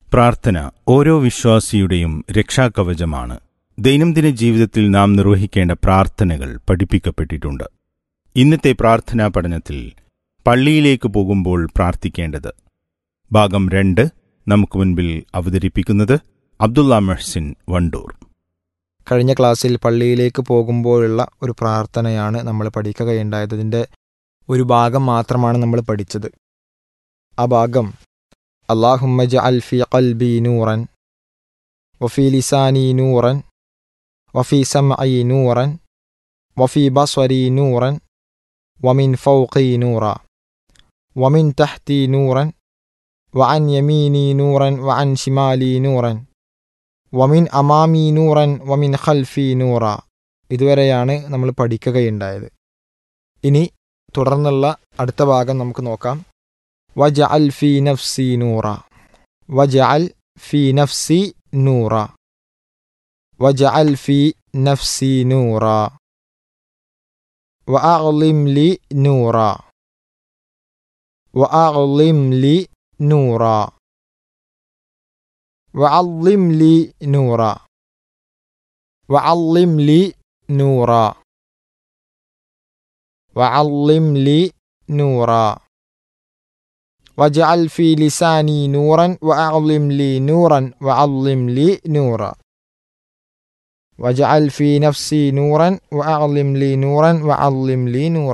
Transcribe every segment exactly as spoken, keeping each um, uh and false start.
പ്രാർത്ഥന ഓരോ വിശ്വാസിയുടെയും രക്ഷാകവചമാണ്. ദൈനംദിന ജീവിതത്തിൽ നാം നിർവഹിക്കേണ്ട പ്രാർത്ഥനകൾ പഠിപ്പിക്കപ്പെട്ടിട്ടുണ്ട്. ഇന്നത്തെ പ്രാർത്ഥനാ പഠനത്തിൽ പള്ളിയിലേക്ക് പോകുമ്പോൾ പ്രാർത്ഥിക്കേണ്ടത് ഭാഗം രണ്ട് നമുക്ക് മുൻപിൽ അവതരിപ്പിക്കുന്നത് അബ്ദുള്ള മെഹ്സിൻ വണ്ടൂർ. കഴിഞ്ഞ ക്ലാസ്സിൽ പള്ളിയിലേക്ക് പോകുമ്പോഴുള്ള ഒരു പ്രാർത്ഥനയാണ് നമ്മൾ പഠിക്കുകയുണ്ടായത്. ഇതിൻ്റെ ഒരു ഭാഗം മാത്രമാണ് നമ്മൾ പഠിച്ചത്. ആ ഭാഗം അല്ലാഹുമ്മ ജഅൽ ഫീ ഖൽബി നൂറൻ വഫീ ലിസാനി നൂറൻ വഫീ സമഇ നൂറൻ വഫീ ബസ്വരി നൂറൻ വമിൻ ഫൗഖി നൂറ വമിൻ തഹ്തി നൂറൻ വഅൻ യമീനി നൂറൻ വഅൻ ശിമാലി നൂറൻ വമിൻ അമാമി നൂറൻ വമിൻ ഖൽഫി നൂറ. ഇതുവരെയാണ് നമ്മൾ പഠിക്കുകയുണ്ടായത്. ഇനി തുടർന്നുള്ള അടുത്ത ഭാഗം നമുക്ക് നോക്കാം. വജഅൽ ഫീ നഫ്സി നൂറ വജഅൽ ഫീ നഫ്സി നൂറ വജഅൽ ഫീ നഫ്സി നൂറ വഅഗ്ലിം ലി നൂറ വഅഗ്ലിം ലി നൂറ വഅള്ളിം ലി നൂറ വഅള്ളിം ലി നൂറ വഅള്ളിം ലി നൂറ വജഅൽ ഫീ ലിസാനി നൂറൻ വഅള്ളിം ലി നൂറൻ വഅള്ളിം ലി നൂറ വജഅൽ ഫീ നഫ്സി നൂറൻ വഅള്ളിം ലി നൂറൻ വഅള്ളിം ലി നൂറ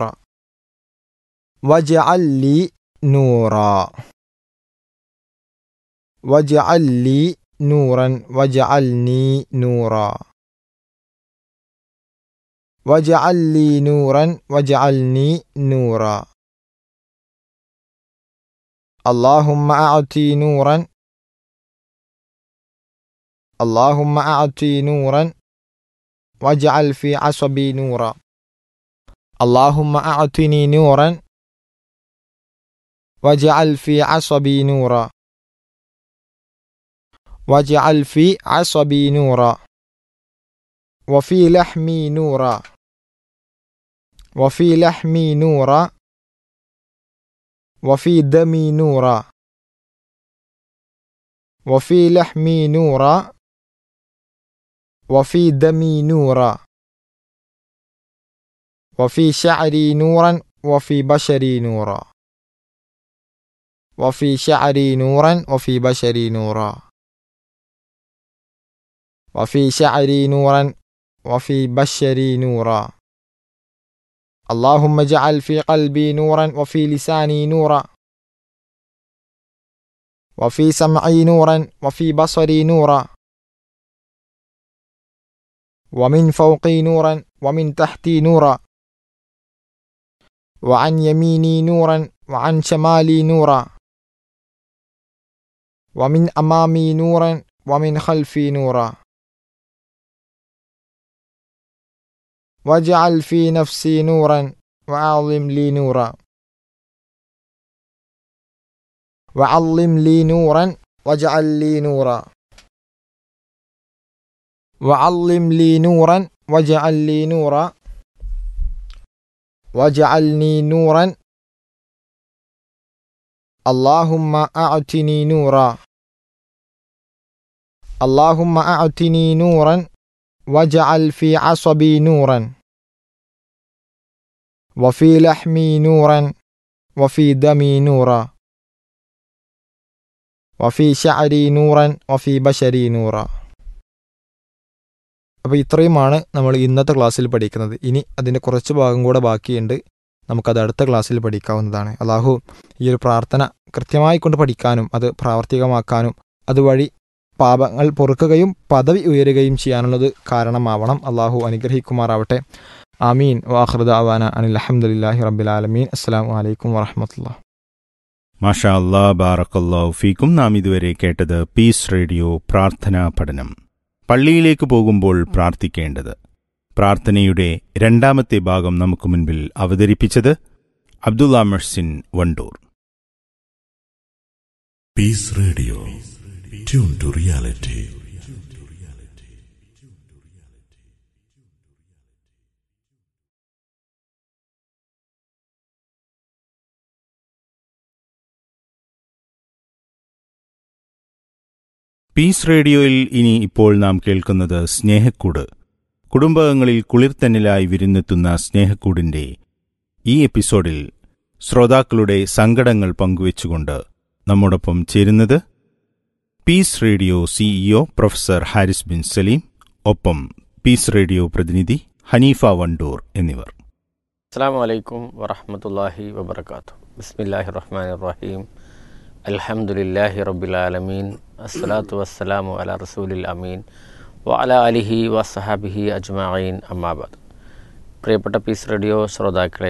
വജഅൽ ലി നൂറ വജഅൽ ലി നൂറൻ വജഅൽനി നൂറ വജഅൽ ലി നൂറൻ വജഅൽനി നൂറ اللهم أعطي نورا اللهم أعطي نورا واجعل في عصبي نورا اللهم أعطني نورا واجعل في عصبي نورا واجعل في عصبي نورا وفي لحمي نورا وفي لحمي نورا وفي دمي نورا وفي لحمي نورا وفي دمي نورا وفي شعري نورا وفي بشري نورا وفي شعري نورا وفي بشري نورا وفي شعري نورا وفي بشري نورا اللهم اجعل في قلبي نورا وفي لساني نورا وفي سمعي نورا وفي بصري نورا ومن فوقي نورا ومن تحتي نورا وعن يميني نورا وعن شمالي نورا ومن أمامي نورا ومن خلفي نورا واجعل في نفسي نورا وأعظم لي نورا وعظم لي نورا واجعل لي نورا وعظم لي نورا واجعل لي نورا واجعلني نورا اللهم أعطني نورا اللهم أعطني نورا واجعل في عصبي نورا وفي لحمي نورا وفي دمي نورا وفي شعري نورا وفي بشري نورا. അപ്പോൾ ഇത്രയുമാണ് നമ്മൾ ഇന്നത്തെ ക്ലാസ്സിൽ പഠിക്കുന്നത്. ഇനി അതിൻ്റെ കുറച്ച് ഭാഗം കൂടെ ബാക്കിയുണ്ട്. നമുക്കത് അടുത്ത ക്ലാസ്സിൽ പഠിക്കാവുന്നതാണ്. അള്ളാഹു ഈ ഒരു പ്രാർത്ഥന കൃത്യമായി കൊണ്ട് പഠിക്കാനും അത് പ്രാവർത്തികമാക്കാനും അതുവഴി പാപങ്ങൾ പൊറുക്കുകയും പദവി ഉയരുകയും ചെയ്യാനുള്ളത് കാരണമാവണം. അള്ളാഹു അനുഗ്രഹിക്കുമാറാവട്ടെ. ആമീൻ. വാഖിറു ദഅവാന അനിൽ ഹംദുലില്ലാഹി റബ്ബിൽ ആലമീൻ. അസ്സലാമു അലൈക്കും വറഹ്മത്തുള്ളാഹി. മാഷാ അല്ലാ, ബാറക്കല്ലാഹു ഫീക്കും. നാം ഇതുവരെ കേട്ടത് പീസ് റേഡിയോ പ്രാർത്ഥനാ പഠനം. പള്ളിയിലേക്ക് പോകുമ്പോൾ പ്രാർത്ഥിക്കേണ്ടത് പ്രാർത്ഥനയുടെ രണ്ടാമത്തെ ഭാഗം നമുക്ക് മുൻപിൽ അവതരിപ്പിച്ചത് Abdulla Mehsin Wandoor. Piece radio, tune to reality. Piece റേഡിയോയിൽ ഇനി ഇപ്പോൾ നാം കേൾക്കുന്നത് സ്നേഹക്കൂട്. കുടുംബങ്ങളിൽ കുളിർത്തന്നിലായി വിരുന്നെത്തുന്ന സ്നേഹക്കൂടിന്റെ ഈ എപ്പിസോഡിൽ ശ്രോതാക്കളുടെ സങ്കടങ്ങൾ പങ്കുവച്ചുകൊണ്ട് നമ്മോടൊപ്പം ചേരുന്നത് piece radio CEO professor Haris bin Saleem, ഒപ്പം പീസ് റേഡിയോ പ്രതിനിധി ഹനീഫ വണ്ടൂർ എന്നിവർ. അസ്സലാമു അലൈക്കും വറഹ്മത്തുള്ളാഹി വബറകാതുഹു. ബിസ്മില്ലാഹിർ റഹ്മാനിർ റഹീം. അൽഹംദുലില്ലാഹി റബ്ബിൽ ആലമീൻ. അസ്സലാത്തു വസ്സലാമു അലാ റസൂലിൽ അമീൻ വഅലാ ആലിഹി വസ്സഹാബിഹി അജ്മഈൻ. അമ്മാ ബഅദ്. പ്രിയപ്പെട്ട പീസ് റേഡിയോ ശ്രോതാക്കളെ,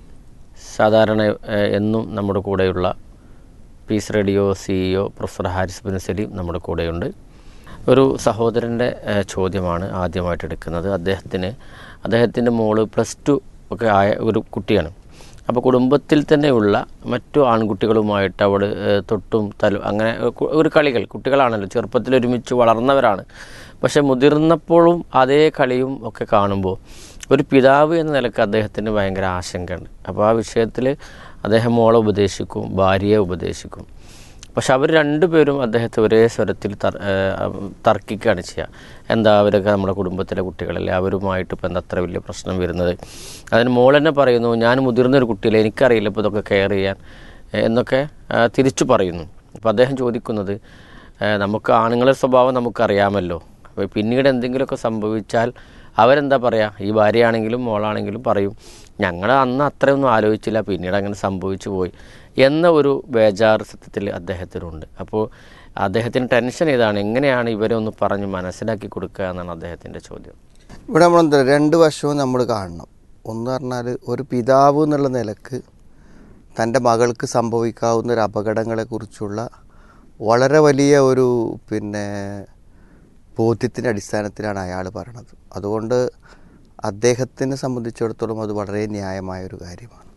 സാധാരണ എന്നും നമ്മുടെ കൂടെയുള്ള piece radio CEO professor Haris bin Saleem നമ്മുടെ കൂടെയുണ്ട്. ഒരു സഹോദരൻ്റെ ചോദ്യമാണ് ആദ്യമായിട്ട് എടുക്കുന്നത്. അദ്ദേഹത്തിന് അദ്ദേഹത്തിൻ്റെ മോള് പ്ലസ് ടു ഒക്കെ ആയ ഒരു കുട്ടിയാണ്. അപ്പോൾ കുടുംബത്തിൽ തന്നെയുള്ള മറ്റു ആൺകുട്ടികളുമായിട്ട് അവൾ തൊട്ടും തലും അങ്ങനെ ഒരു കളികൾ, കുട്ടികളാണല്ലോ, ചെറുപ്പത്തിൽ ഒരുമിച്ച് വളർന്നവരാണ്. പക്ഷെ മുതിർന്നപ്പോഴും അതേ കളിയും ഒക്കെ കാണുമ്പോൾ ഒരു പിതാവ് എന്ന നിലക്ക് അദ്ദേഹത്തിന് ഭയങ്കര ആശങ്കയുണ്ട്. അപ്പോൾ ആ വിഷയത്തിൽ അദ്ദേഹം മോളെ ഉപദേശിക്കും, ഭാര്യയെ ഉപദേശിക്കും. പക്ഷെ അവർ രണ്ടുപേരും അദ്ദേഹത്തെ ഒരേ സ്വരത്തിൽ തർക്കിക്കുകയാണ് ചെയ്യുക. എന്താ, അവരൊക്കെ നമ്മുടെ കുടുംബത്തിലെ കുട്ടികളല്ലേ, അവരുമായിട്ട് ഇപ്പം എന്താ അത്ര വലിയ പ്രശ്നം വരുന്നത്? അതിന് മോൾ തന്നെ പറയുന്നു, ഞാൻ മുതിർന്നൊരു കുട്ടിയില്ല, എനിക്കറിയില്ല ഇപ്പോൾ ഇതൊക്കെ കെയർ ചെയ്യാൻ എന്നൊക്കെ തിരിച്ചു പറയുന്നു. അപ്പോൾ അദ്ദേഹം ചോദിക്കുന്നത്, നമുക്ക് ആണുങ്ങളുടെ സ്വഭാവം നമുക്കറിയാമല്ലോ, അപ്പോൾ പിന്നീട് എന്തെങ്കിലുമൊക്കെ സംഭവിച്ചാൽ അവരെന്താ പറയുക? ഈ ഭാര്യയാണെങ്കിലും മോളാണെങ്കിലും പറയും, ഞങ്ങൾ അന്ന് അത്രയൊന്നും ആലോചിച്ചില്ല, പിന്നീട് അങ്ങനെ സംഭവിച്ചു പോയി എന്ന ഒരു ബേജാർ സത്യത്തിൽ അദ്ദേഹത്തിനുണ്ട്. അപ്പോൾ അദ്ദേഹത്തിന് ടെൻഷൻ ഇതാണ്, എങ്ങനെയാണ് ഇവരെ ഒന്ന് പറഞ്ഞ് മനസ്സിലാക്കി കൊടുക്കുക എന്നാണ് അദ്ദേഹത്തിൻ്റെ ചോദ്യം. ഇവിടെ നമ്മളെന്താ രണ്ട് വശവും നമ്മൾ കാണണം. ഒന്ന് പറഞ്ഞാൽ ഒരു പിതാവ് എന്നുള്ള നിലക്ക് തൻ്റെ മകൾക്ക് സംഭവിക്കാവുന്ന ഒരു അപകടങ്ങളെക്കുറിച്ചുള്ള വളരെ വലിയ ഒരു പിന്നെ ബോധ്യത്തിൻ്റെ അടിസ്ഥാനത്തിലാണ് അയാൾ പറയണത്. അതുകൊണ്ട് അദ്ദേഹത്തിനെ സംബന്ധിച്ചിടത്തോളം അത് വളരെ ന്യായമായൊരു കാര്യമാണ്.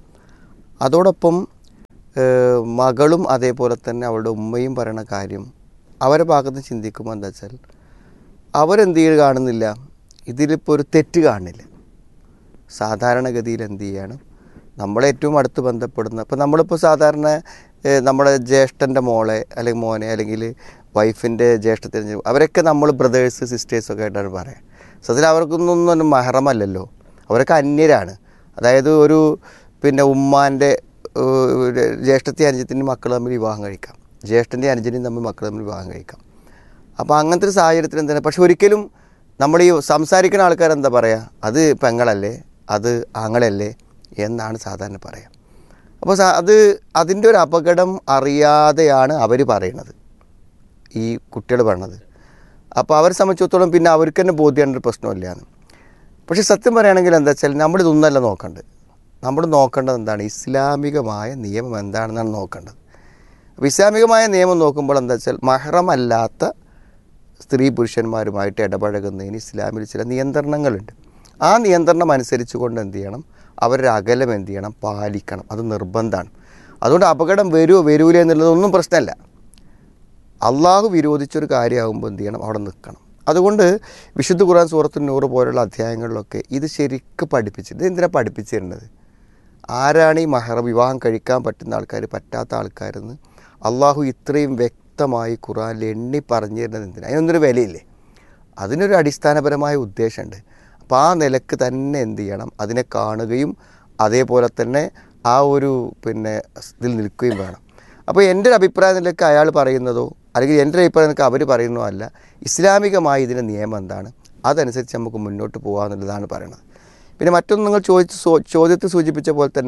അതോടൊപ്പം മകളും അതേപോലെ തന്നെ അവളുടെ ഉമ്മയും പറയുന്ന കാര്യം അവരുടെ ഭാഗത്ത് ചിന്തിക്കുമ്പോൾ എന്താ വെച്ചാൽ അവരെന്ത് ചെയ്ത് കാണുന്നില്ല, ഇതിലിപ്പോൾ ഒരു തെറ്റ് കാണില്ല. സാധാരണഗതിയിൽ എന്ത് ചെയ്യാണ്, നമ്മളേറ്റവും അടുത്ത് ബന്ധപ്പെടുന്ന, ഇപ്പോൾ നമ്മളിപ്പോൾ സാധാരണ നമ്മുടെ ജ്യേഷ്ഠൻ്റെ മോളെ അല്ലെങ്കിൽ മോനെ അല്ലെങ്കിൽ വൈഫിൻ്റെ ജ്യേഷ്ഠത്തിന് അവരൊക്കെ നമ്മൾ ബ്രദേഴ്സ് സിസ്റ്റേഴ്സൊക്കെ ആയിട്ടാണ് പറയുക. സത്യത്തിൽ അവർക്കൊന്നും മഹറമല്ലല്ലോ, അവരൊക്കെ അന്യരാണ്. അതായത് ഒരു പിന്നെ ഉമ്മാൻ്റെ ജ്യേഷ്ഠത്തെ അനുജത്തിൻ്റെ മക്കൾ തമ്മിൽ വിവാഹം കഴിക്കാം, ജ്യേഷ്ഠൻ്റെ അനുജനും തമ്മിൽ മക്കൾ തമ്മിൽ വിവാഹം കഴിക്കാം. അപ്പോൾ അങ്ങനത്തെ ഒരു സാഹചര്യത്തിൽ എന്താണ്, പക്ഷെ ഒരിക്കലും നമ്മൾ ഈ സംസാരിക്കുന്ന ആൾക്കാർ എന്താ പറയുക, അത് പെങ്ങളല്ലേ, അത് ആങ്ങളല്ലേ എന്നാണ് സാധാരണ പറയുക. അപ്പോൾ അത് അതിൻ്റെ ഒരു അപകടം അറിയാതെയാണ് അവർ പറയുന്നത്, ഈ കുട്ടികൾ പറയണത്. അപ്പോൾ അവരെ സംബന്ധിച്ചിടത്തോളം പിന്നെ അവർക്ക് തന്നെ ബോധ്യമാണ് ഒരു പ്രശ്നമില്ലാന്ന്. പക്ഷേ സത്യം പറയുകയാണെങ്കിൽ എന്താ വെച്ചാൽ നമ്മളിതൊന്നല്ല നോക്കേണ്ടത്. നമ്മൾ നോക്കേണ്ടത് എന്താണ്, ഇസ്ലാമികമായ നിയമം എന്താണെന്നാണ് നോക്കേണ്ടത്. അപ്പോൾ ഇസ്ലാമികമായ നിയമം നോക്കുമ്പോൾ എന്താ വെച്ചാൽ മഹ്റമല്ലാത്ത സ്ത്രീ പുരുഷന്മാരുമായിട്ട് ഇടപഴകുന്നതിന് ഇസ്ലാമിൽ ചില നിയന്ത്രണങ്ങളുണ്ട്. ആ നിയന്ത്രണം അനുസരിച്ച് കൊണ്ട് എന്ത് ചെയ്യണം, അവരുടെ അകലം എന്ത് ചെയ്യണം, പാലിക്കണം. അത് നിർബന്ധമാണ്. അതുകൊണ്ട് അപകടം വരുമോ വരൂല എന്നുള്ളതൊന്നും പ്രശ്നമല്ല. അള്ളാഹു വിരോധിച്ചൊരു കാര്യമാകുമ്പോൾ എന്ത് ചെയ്യണം, അവിടെ നിൽക്കണം. അതുകൊണ്ട് വിശുദ്ധ ഖുർആൻ സൂറത്തുൽ നൂർ പോലുള്ള അധ്യായങ്ങളിലൊക്കെ ഇത് ശരിക്കും പഠിപ്പിച്ചത്. ഇത് എന്തിനാണ് പഠിപ്പിച്ചിരുന്നത്, ആരാണ് ഈ മഹറ വിവാഹം കഴിക്കാൻ പറ്റുന്ന ആൾക്കാർ, പറ്റാത്ത ആൾക്കാരെന്ന് അള്ളാഹു ഇത്രയും വ്യക്തമായി ഖുർആനിൽ എണ്ണി പറഞ്ഞു തരുന്നത് എന്തിനാണ്? അതിനൊന്നൊരു വിലയില്ലേ, അതിനൊരു അടിസ്ഥാനപരമായ ഉദ്ദേശമുണ്ട്. അപ്പോൾ ആ നിലക്ക് തന്നെ എന്ത് ചെയ്യണം, അതിനെ കാണുകയും അതേപോലെ തന്നെ ആ ഒരു പിന്നെ ഇതിൽ നിൽക്കുകയും വേണം. അപ്പോൾ എൻ്റെ ഒരു അഭിപ്രായം നിലക്ക് അയാൾ പറയുന്നതോ അല്ലെങ്കിൽ എൻ്റെ ഒരു അഭിപ്രായം നിലക്ക് അവർ പറയുന്നതോ അല്ല, ഇസ്ലാമികമായി ഇതിൻ്റെ നിയമം എന്താണ്, അതനുസരിച്ച് നമുക്ക് മുന്നോട്ട് പോകാമെന്നുള്ളതാണ് പറയുന്നത്. പിന്നെ മറ്റൊന്ന് നിങ്ങൾ ചോദിച്ച് ചോദ്യത്തിൽ സൂചിപ്പിച്ച പോലെ തന്നെ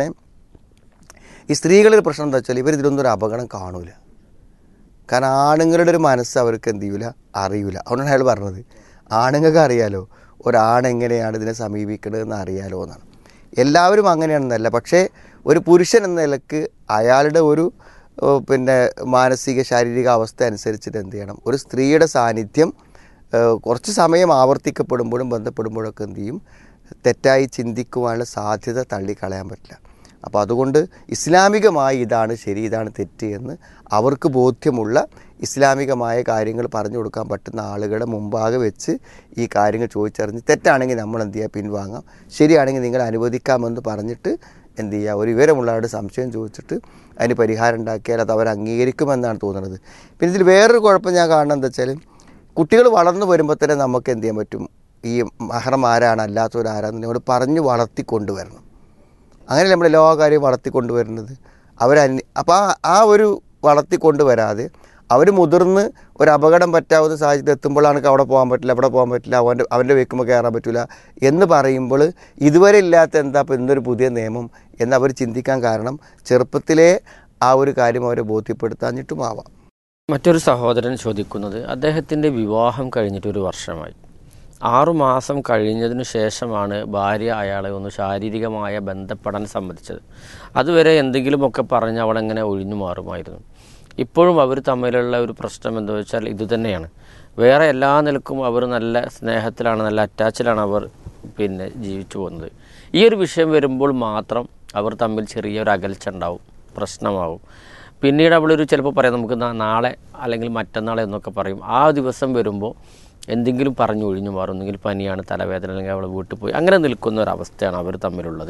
ഈ സ്ത്രീകളുടെ പ്രശ്നം എന്താ വെച്ചാൽ ഇവർ ഇതിലൊന്നും ഒരു അപകടം കാണൂല. കാരണം ആണുങ്ങളുടെ ഒരു മനസ്സ് അവർക്ക് എന്ത് ചെയ്യൂല, അറിയൂല. അതുകൊണ്ടാണ് അയാൾ പറഞ്ഞത്, ആണുങ്ങൾക്ക് അറിയാലോ ഒരാണെങ്ങനെയാണ് ഇതിനെ സമീപിക്കേണ്ടതെന്ന് അറിയാലോ എന്നാണ്. എല്ലാവരും അങ്ങനെയാണെന്നല്ല, പക്ഷേ ഒരു പുരുഷൻ എന്ന നിലക്ക് അയാളുടെ ഒരു പിന്നെ മാനസിക ശാരീരിക അവസ്ഥ അനുസരിച്ചിട്ട് എന്ത് ചെയ്യണം, ഒരു സ്ത്രീയുടെ സാന്നിധ്യം കുറച്ച് സമയം ആവർത്തിക്കപ്പെടുമ്പോഴും ബന്ധപ്പെടുമ്പോഴൊക്കെ എന്ത് ചെയ്യും, തെറ്റായി ചിന്തിക്കുവാനുള്ള സാധ്യത തള്ളിക്കളയാൻ പറ്റില്ല. അപ്പോൾ അതുകൊണ്ട് ഇസ്ലാമികമായി ഇതാണ് ശരി, ഇതാണ് തെറ്റ് എന്ന് അവർക്ക് ബോധ്യമുള്ള ഇസ്ലാമികമായ കാര്യങ്ങൾ പറഞ്ഞു കൊടുക്കാൻ പറ്റുന്ന ആളുകളുടെ മുമ്പാകെ വെച്ച് ഈ കാര്യങ്ങൾ ചോദിച്ചറിഞ്ഞ് തെറ്റാണെങ്കിൽ നമ്മൾ എന്ത് ചെയ്യുക, പിൻവാങ്ങാം, ശരിയാണെങ്കിൽ നിങ്ങൾ അനുവദിക്കാമെന്ന് പറഞ്ഞിട്ട് എന്ത് ചെയ്യുക, ഒരു വിവരമുള്ളവരുടെ സംശയം ചോദിച്ചിട്ട് അതിന് പരിഹാരം ഉണ്ടാക്കിയാൽ അത് അവർ അംഗീകരിക്കുമെന്നാണ് തോന്നുന്നത്. പിന്നെ ഇതിൽ വേറൊരു കുഴപ്പം ഞാൻ കാണുന്നത് എന്താ വെച്ചാൽ, കുട്ടികൾ വളർന്നു വരുമ്പോൾ തന്നെ നമുക്ക് എന്ത് ചെയ്യാൻ പറ്റും, ഈ മഹറം ആരാണ് അല്ലാത്തവരാരാന്ന് നമ്മൾ പറഞ്ഞ് വളർത്തിക്കൊണ്ടുവരണം. അങ്ങനെ നമ്മൾ എല്ലാ കാര്യവും വളർത്തിക്കൊണ്ടുവരുന്നത് അവർ അപ്പോൾ ആ ആ ഒരു വളർത്തിക്കൊണ്ടുവരാതെ അവർ മുതിർന്ന് ഒരു അപകടം പറ്റാവുന്ന സാഹചര്യം എത്തുമ്പോഴാണ് അവിടെ പോകാൻ പറ്റില്ല, അവിടെ പോകാൻ പറ്റില്ല, അവൻ്റെ അവൻ്റെ വെക്കുമ്പോൾ കയറാൻ പറ്റില്ല എന്ന് പറയുമ്പോൾ ഇതുവരെ ഇല്ലാത്ത എന്താ ഇപ്പോൾ ഇന്നൊരു പുതിയ നിയമം എന്നവർ ചിന്തിക്കാൻ കാരണം ചെറുപ്പത്തിലേ ആ ഒരു കാര്യം അവരെ ബോധ്യപ്പെടുത്താഞ്ഞിട്ടുമാവാം. മറ്റൊരു സഹോദരൻ ചോദിക്കുന്നത്, അദ്ദേഹത്തിൻ്റെ വിവാഹം കഴിഞ്ഞിട്ടൊരു വർഷമായി. ആറുമാസം കഴിഞ്ഞതിനു ശേഷമാണ് ഭാര്യ അയാളെ ഒന്ന് ശാരീരികമായ ബന്ധപ്പെടാൻ സമ്മതിച്ചത്. അതുവരെ എന്തെങ്കിലുമൊക്കെ പറഞ്ഞ് അവളെങ്ങനെ ഒഴിഞ്ഞു മാറുമായിരുന്നു. ഇപ്പോഴും അവർ തമ്മിലുള്ള ഒരു പ്രശ്നം എന്താ വെച്ചാൽ ഇതുതന്നെയാണ്. വേറെ എല്ലാ നിലക്കും അവർ നല്ല സ്നേഹത്തിലാണ്, നല്ല അറ്റാച്ചിലാണ് അവർ പിന്നെ ജീവിച്ചു പോകുന്നത്. ഈ ഒരു വിഷയം വരുമ്പോൾ മാത്രം അവർ തമ്മിൽ ചെറിയൊരു അകൽച്ച ഉണ്ടാവും, പ്രശ്നമാവും. പിന്നീട് അവളൊരു ചിലപ്പോൾ പറയാം നമുക്ക് നാളെ അല്ലെങ്കിൽ മറ്റന്നാളെ എന്നൊക്കെ പറയും. ആ ദിവസം വരുമ്പോൾ എന്തെങ്കിലും പറഞ്ഞു ഒഴിഞ്ഞു മാറും, ഒന്നെങ്കിൽ പനിയാണ്, തലവേദന, അല്ലെങ്കിൽ അവൾ വീട്ടിൽ പോയി, അങ്ങനെ നിൽക്കുന്ന ഒരവസ്ഥയാണ് അവർ തമ്മിലുള്ളത്.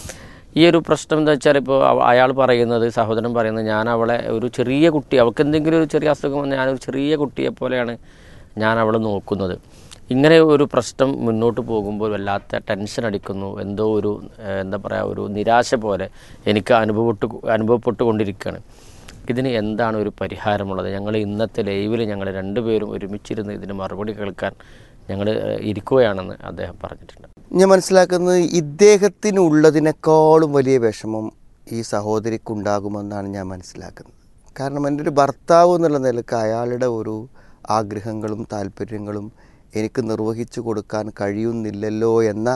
ഈ ഒരു പ്രശ്നം എന്താ വെച്ചാൽ, ഇപ്പോൾ അയാൾ പറയുന്നത്, സഹോദരൻ പറയുന്നത്, ഞാൻ അവളെ ഒരു ചെറിയ കുട്ടി, അവൾക്ക് എന്തെങ്കിലും ഒരു ചെറിയ അസുഖം വന്നാൽ ഞാനൊരു ചെറിയ കുട്ടിയെ പോലെയാണ് ഞാൻ അവളെ നോക്കുന്നത്. ഇങ്ങനെ ഒരു പ്രശ്നം മുന്നോട്ട് പോകുമ്പോൾ വല്ലാത്ത ടെൻഷൻ അടിക്കുന്നു, എന്തോ ഒരു എന്താ പറയുക ഒരു നിരാശ പോലെ എനിക്ക് അനുഭവപ്പെട്ടു അനുഭവപ്പെട്ടുകൊണ്ടിരിക്കുകയാണ്. ഇതിന് എന്താണ് ഒരു പരിഹാരമുള്ളത്? ഞങ്ങൾ ഇന്നത്തെ ലൈവിൽ ഞങ്ങൾ രണ്ടുപേരും ഒരുമിച്ചിരുന്ന് ഇതിന് മറുപടി കേൾക്കാൻ ഞങ്ങൾ ഇരിക്കുകയാണെന്ന് അദ്ദേഹം പറഞ്ഞിട്ടുണ്ട്. ഞാൻ മനസ്സിലാക്കുന്നത് ഇദ്ദേഹത്തിനുള്ളതിനേക്കാളും വലിയ വിഷമം ഈ സഹോദരിക്കുണ്ടാകുമെന്നാണ് ഞാൻ മനസ്സിലാക്കുന്നത്. കാരണം എൻ്റെ ഒരു ഭർത്താവ് എന്നുള്ള നിലക്ക് അയാളുടെ ഒരു ആഗ്രഹങ്ങളും താല്പര്യങ്ങളും എനിക്ക് നിർവഹിച്ചു കൊടുക്കാൻ കഴിയുന്നില്ലല്ലോ എന്ന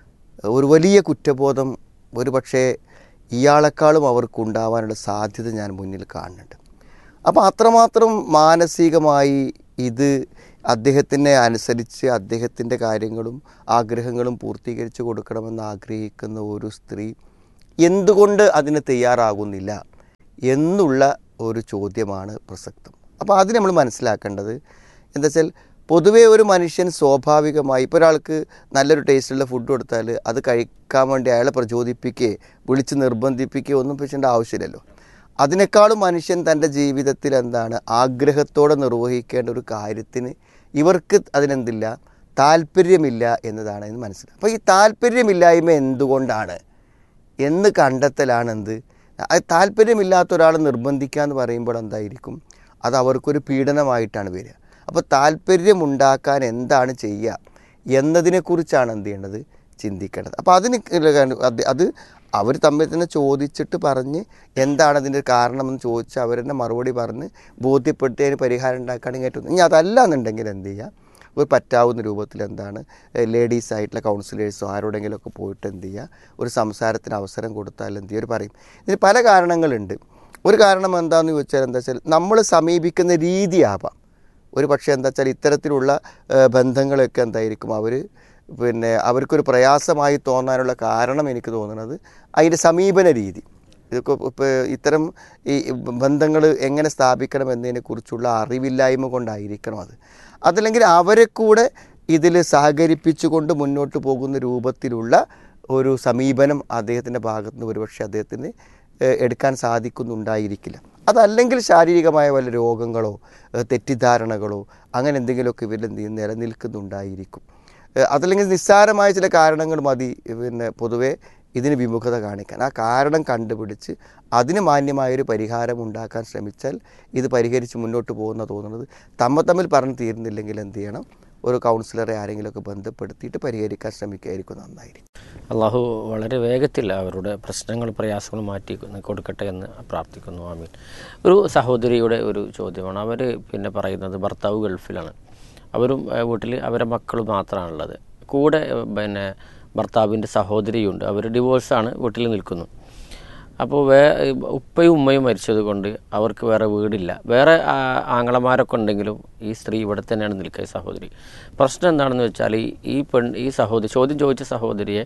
ഒരു വലിയ കുറ്റബോധം ഒരു പക്ഷേ ഇയാളെക്കാളും അവർക്കുണ്ടാവാനുള്ള സാധ്യത ഞാൻ മുന്നിൽ കാണുന്നുണ്ട്. അപ്പോൾ അത്രമാത്രം മാനസികമായി ഇത് അദ്ദേഹത്തിനെ അനുസരിച്ച് അദ്ദേഹത്തിൻ്റെ കാര്യങ്ങളും ആഗ്രഹങ്ങളും പൂർത്തീകരിച്ച് കൊടുക്കണമെന്ന് ആഗ്രഹിക്കുന്ന ഒരു സ്ത്രീ എന്തുകൊണ്ട് അതിന് തയ്യാറാകുന്നില്ല എന്നുള്ള ഒരു ചോദ്യമാണ് പ്രസക്തം. അപ്പോൾ അത് നമ്മൾ മനസ്സിലാക്കേണ്ടത് എന്താ വെച്ചാൽ, പൊതുവേ ഒരു മനുഷ്യൻ സ്വാഭാവികമായി ഇപ്പോൾ ഒരാൾക്ക് നല്ലൊരു ടേസ്റ്റുള്ള ഫുഡ് കൊടുത്താൽ അത് കഴിക്കാൻ വേണ്ടി അയാളെ പ്രചോദിപ്പിക്കുകയോ വിളിച്ച് നിർബന്ധിപ്പിക്കുകയോ ഒന്നും ചെയ്യേണ്ട ആവശ്യമില്ലല്ലോ. അതിനേക്കാളും മനുഷ്യൻ തൻ്റെ ജീവിതത്തിൽ എന്താണ് ആഗ്രഹത്തോടെ നിർവഹിക്കേണ്ട ഒരു കാര്യത്തിന് ഇവർക്ക് അതിനെന്തില്ല, താല്പര്യമില്ല എന്നതാണ് എന്ന് മനസ്സിലാക്കുക. അപ്പോൾ ഈ താല്പര്യമില്ലായ്മ എന്തുകൊണ്ടാണ് എന്ന് കണ്ടെത്തലാണ് എന്ത്. താല്പര്യമില്ലാത്ത ഒരാളെ നിർബന്ധിക്കുക എന്ന് പറയുമ്പോൾ എന്തായിരിക്കും, അത് അവർക്കൊരു പീഡനമായിട്ടാണ് വരിക. അപ്പോൾ താല്പര്യമുണ്ടാക്കാൻ എന്താണ് ചെയ്യുക എന്നതിനെക്കുറിച്ചാണ് എന്ത് ചെയ്യേണ്ടത്, ചിന്തിക്കേണ്ടത്. അപ്പോൾ അതിന് അത് അവർ തമ്മിൽ തന്നെ ചോദിച്ചിട്ട് പറഞ്ഞ് എന്താണ് അതിൻ്റെ കാരണമെന്ന് ചോദിച്ച് അവർ തന്നെ മറുപടി പറഞ്ഞ് ബോധ്യപ്പെട്ട് അതിന് പരിഹാരം ഉണ്ടാക്കുകയാണെങ്കിൽ ഏറ്റവും. ഇനി അതല്ല എന്നുണ്ടെങ്കിൽ എന്ത് ചെയ്യുക, ഒരു പറ്റാവുന്ന രൂപത്തിൽ എന്താണ് ലേഡീസ് ആയിട്ടുള്ള കൗൺസിലേഴ്സോ ആരോടെങ്കിലുമൊക്കെ പോയിട്ട് എന്ത് ചെയ്യുക, ഒരു സംസാരത്തിന് അവസരം കൊടുത്താൽ എന്ത് ചെയ്യുക, ഒരു പറയും. ഇതിന് പല കാരണങ്ങളുണ്ട്. ഒരു കാരണം എന്താണെന്ന് ചോദിച്ചാൽ എന്താ വെച്ചാൽ നമ്മൾ സമീപിക്കുന്ന രീതിയാവാം. ഒരു പക്ഷേ എന്താ വെച്ചാൽ ഇത്തരത്തിലുള്ള ബന്ധങ്ങളൊക്കെ എന്തായിരിക്കും അവർ പിന്നെ അവർക്കൊരു പ്രയാസമായി തോന്നാനുള്ള കാരണം എനിക്ക് തോന്നുന്നത് അതിൻ്റെ സമീപന രീതി. ഇതൊക്കെ ഇപ്പോൾ ഇത്തരം ഈ ബന്ധങ്ങൾ എങ്ങനെ സ്ഥാപിക്കണം എന്നതിനെക്കുറിച്ചുള്ള അറിവില്ലായ്മ കൊണ്ടായിരിക്കണം അത്. അതല്ലെങ്കിൽ അവരെ കൂടെ ഇതിൽ സഹകരിപ്പിച്ചുകൊണ്ട് മുന്നോട്ട് പോകുന്ന രൂപത്തിലുള്ള ഒരു സമീപനം അദ്ദേഹത്തിൻ്റെ ഭാഗത്തുനിന്ന് ഒരുപക്ഷെ അദ്ദേഹത്തിന് എടുക്കാൻ സാധിക്കുന്നുണ്ടായിരിക്കില്ല. അതല്ലെങ്കിൽ ശാരീരികമായ വല്ല രോഗങ്ങളോ തെറ്റിദ്ധാരണകളോ അങ്ങനെ എന്തെങ്കിലുമൊക്കെ ഇവരിൽ എന്ത് ചെയ്യും നിലനിൽക്കുന്നുണ്ടായിരിക്കും. അതല്ലെങ്കിൽ നിസ്സാരമായ ചില കാരണങ്ങൾ മതി പിന്നെ പൊതുവേ ഇതിന് വിമുഖത കാണിക്കാൻ. ആ കാരണം കണ്ടുപിടിച്ച് അതിന് മാന്യമായൊരു പരിഹാരം ഉണ്ടാക്കാൻ ശ്രമിച്ചാൽ ഇത് പരിഹരിച്ച് മുന്നോട്ട് പോകുന്ന തോന്നുന്നത്. തമ്മ തമ്മിൽ പറഞ്ഞു തീരുന്നില്ലെങ്കിൽ എന്ത് ചെയ്യണം, ഒരു കൗൺസിലറെ ആരെങ്കിലുമൊക്കെ ബന്ധപ്പെടുത്തിയിട്ട് പരിഹരിക്കാൻ ശ്രമിക്കുകയായിരിക്കും നന്നായിരിക്കും. അള്ളാഹു വളരെ വേഗത്തിൽ അവരുടെ പ്രശ്നങ്ങൾ പ്രയാസങ്ങൾ മാറ്റി കൊടുക്കട്ടെ എന്ന് പ്രാർത്ഥിക്കുന്നു. ആമീൻ. ഒരു സഹോദരിയുടെ ഒരു ചോദ്യമാണ്. അവർ പിന്നെ പറയുന്നത് ഭർത്താവ് ഗൾഫിലാണ്, അവരും വീട്ടിൽ അവരെ മക്കൾ മാത്രമാണുള്ളത്. കൂടെ പിന്നെ ഭർത്താവിൻ്റെ സഹോദരിയുണ്ട്, അവർ ഡിവോഴ്സാണ്, വീട്ടിൽ നിൽക്കുന്നു. അപ്പോൾ വേ ഉപ്പയും ഉമ്മയും മരിച്ചത് കൊണ്ട് അവർക്ക് വേറെ വീടില്ല. വേറെ ആങ്ങളമാരൊക്കെ ഉണ്ടെങ്കിലും ഈ സ്ത്രീ ഇവിടെ തന്നെയാണ് നിൽക്കുക, ഈ സഹോദരി. പ്രശ്നം എന്താണെന്ന് വെച്ചാൽ ഈ പെൺ ഈ സഹോദരി ചോദ്യം ചോദിച്ച സഹോദരിയെ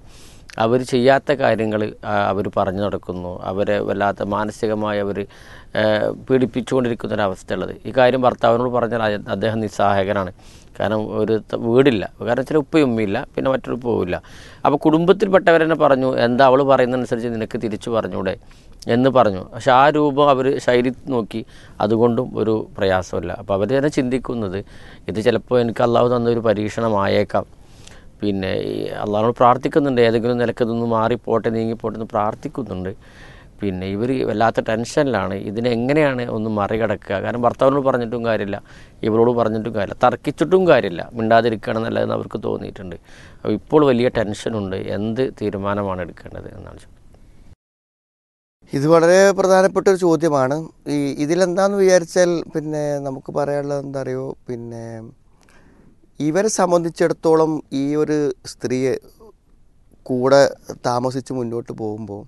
അവർ ചെയ്യാത്ത കാര്യങ്ങൾ അവർ പറഞ്ഞു നടക്കുന്നു, അവരെ വല്ലാത്ത മാനസികമായി അവർ പീഡിപ്പിച്ചുകൊണ്ടിരിക്കുന്നൊരവസ്ഥയുള്ളത്. ഈ കാര്യം ഭർത്താവിനോട് പറഞ്ഞാൽ അദ്ദേഹം നിസ്സഹായകനാണ്. കാരണം ഒരു വീടില്ല, കാരണം ചില ഉപ്പയും ഉമ്മയില്ല, പിന്നെ മറ്റൊരു പോവില്ല. അപ്പോൾ കുടുംബത്തിൽപ്പെട്ടവരെന്നെ പറഞ്ഞു, എന്താ അവൾ പറയുന്നതനുസരിച്ച് നിനക്ക് തിരിച്ചു പറഞ്ഞൂടെ എന്ന് പറഞ്ഞു. പക്ഷെ ആ രൂപം അവർ ശൈലി നോക്കി, അതുകൊണ്ടും ഒരു പ്രയാസമില്ല. അപ്പോൾ അവർ തന്നെ ചിന്തിക്കുന്നത് ഇത് ചിലപ്പോൾ എനിക്ക് അള്ളാഹു തന്നൊരു പരീക്ഷണമായേക്കാം. പിന്നെ അള്ളാഹുനോട് പ്രാർത്ഥിക്കുന്നുണ്ട്, ഏതെങ്കിലും നിലക്ക് ഇതൊന്ന് മാറിപ്പോട്ടെ നീങ്ങിപ്പോട്ടെ എന്ന് പ്രാർത്ഥിക്കുന്നുണ്ട്. പിന്നെ ഇവർ വല്ലാത്ത ടെൻഷനിലാണ്, ഇതിനെങ്ങനെയാണ് ഒന്ന് മറികടക്കുക. കാരണം ഭർത്താവിനോട് പറഞ്ഞിട്ടും കാര്യമില്ല, ഇവരോട് പറഞ്ഞിട്ടും കാര്യമില്ല, തർക്കിച്ചിട്ടും കാര്യമില്ല, മിണ്ടാതിരിക്കണം നല്ലതെന്ന് അവർക്ക് തോന്നിയിട്ടുണ്ട്. അപ്പോൾ ഇപ്പോൾ വലിയ ടെൻഷനുണ്ട്, എന്ത് തീരുമാനമാണ് എടുക്കേണ്ടത് എന്നാണ്. ഇത് വളരെ പ്രധാനപ്പെട്ട ഒരു ചോദ്യമാണ്. ഈ ഇതിലെന്താന്ന് വിചാരിച്ചാൽ പിന്നെ നമുക്ക് പറയാനുള്ളത് എന്താ അറിയോ, പിന്നെ ഇവരെ സംബന്ധിച്ചിടത്തോളം ഈ ഒരു സ്ത്രീയെ കൂടെ താമസിച്ച് മുന്നോട്ട് പോകുമ്പോൾ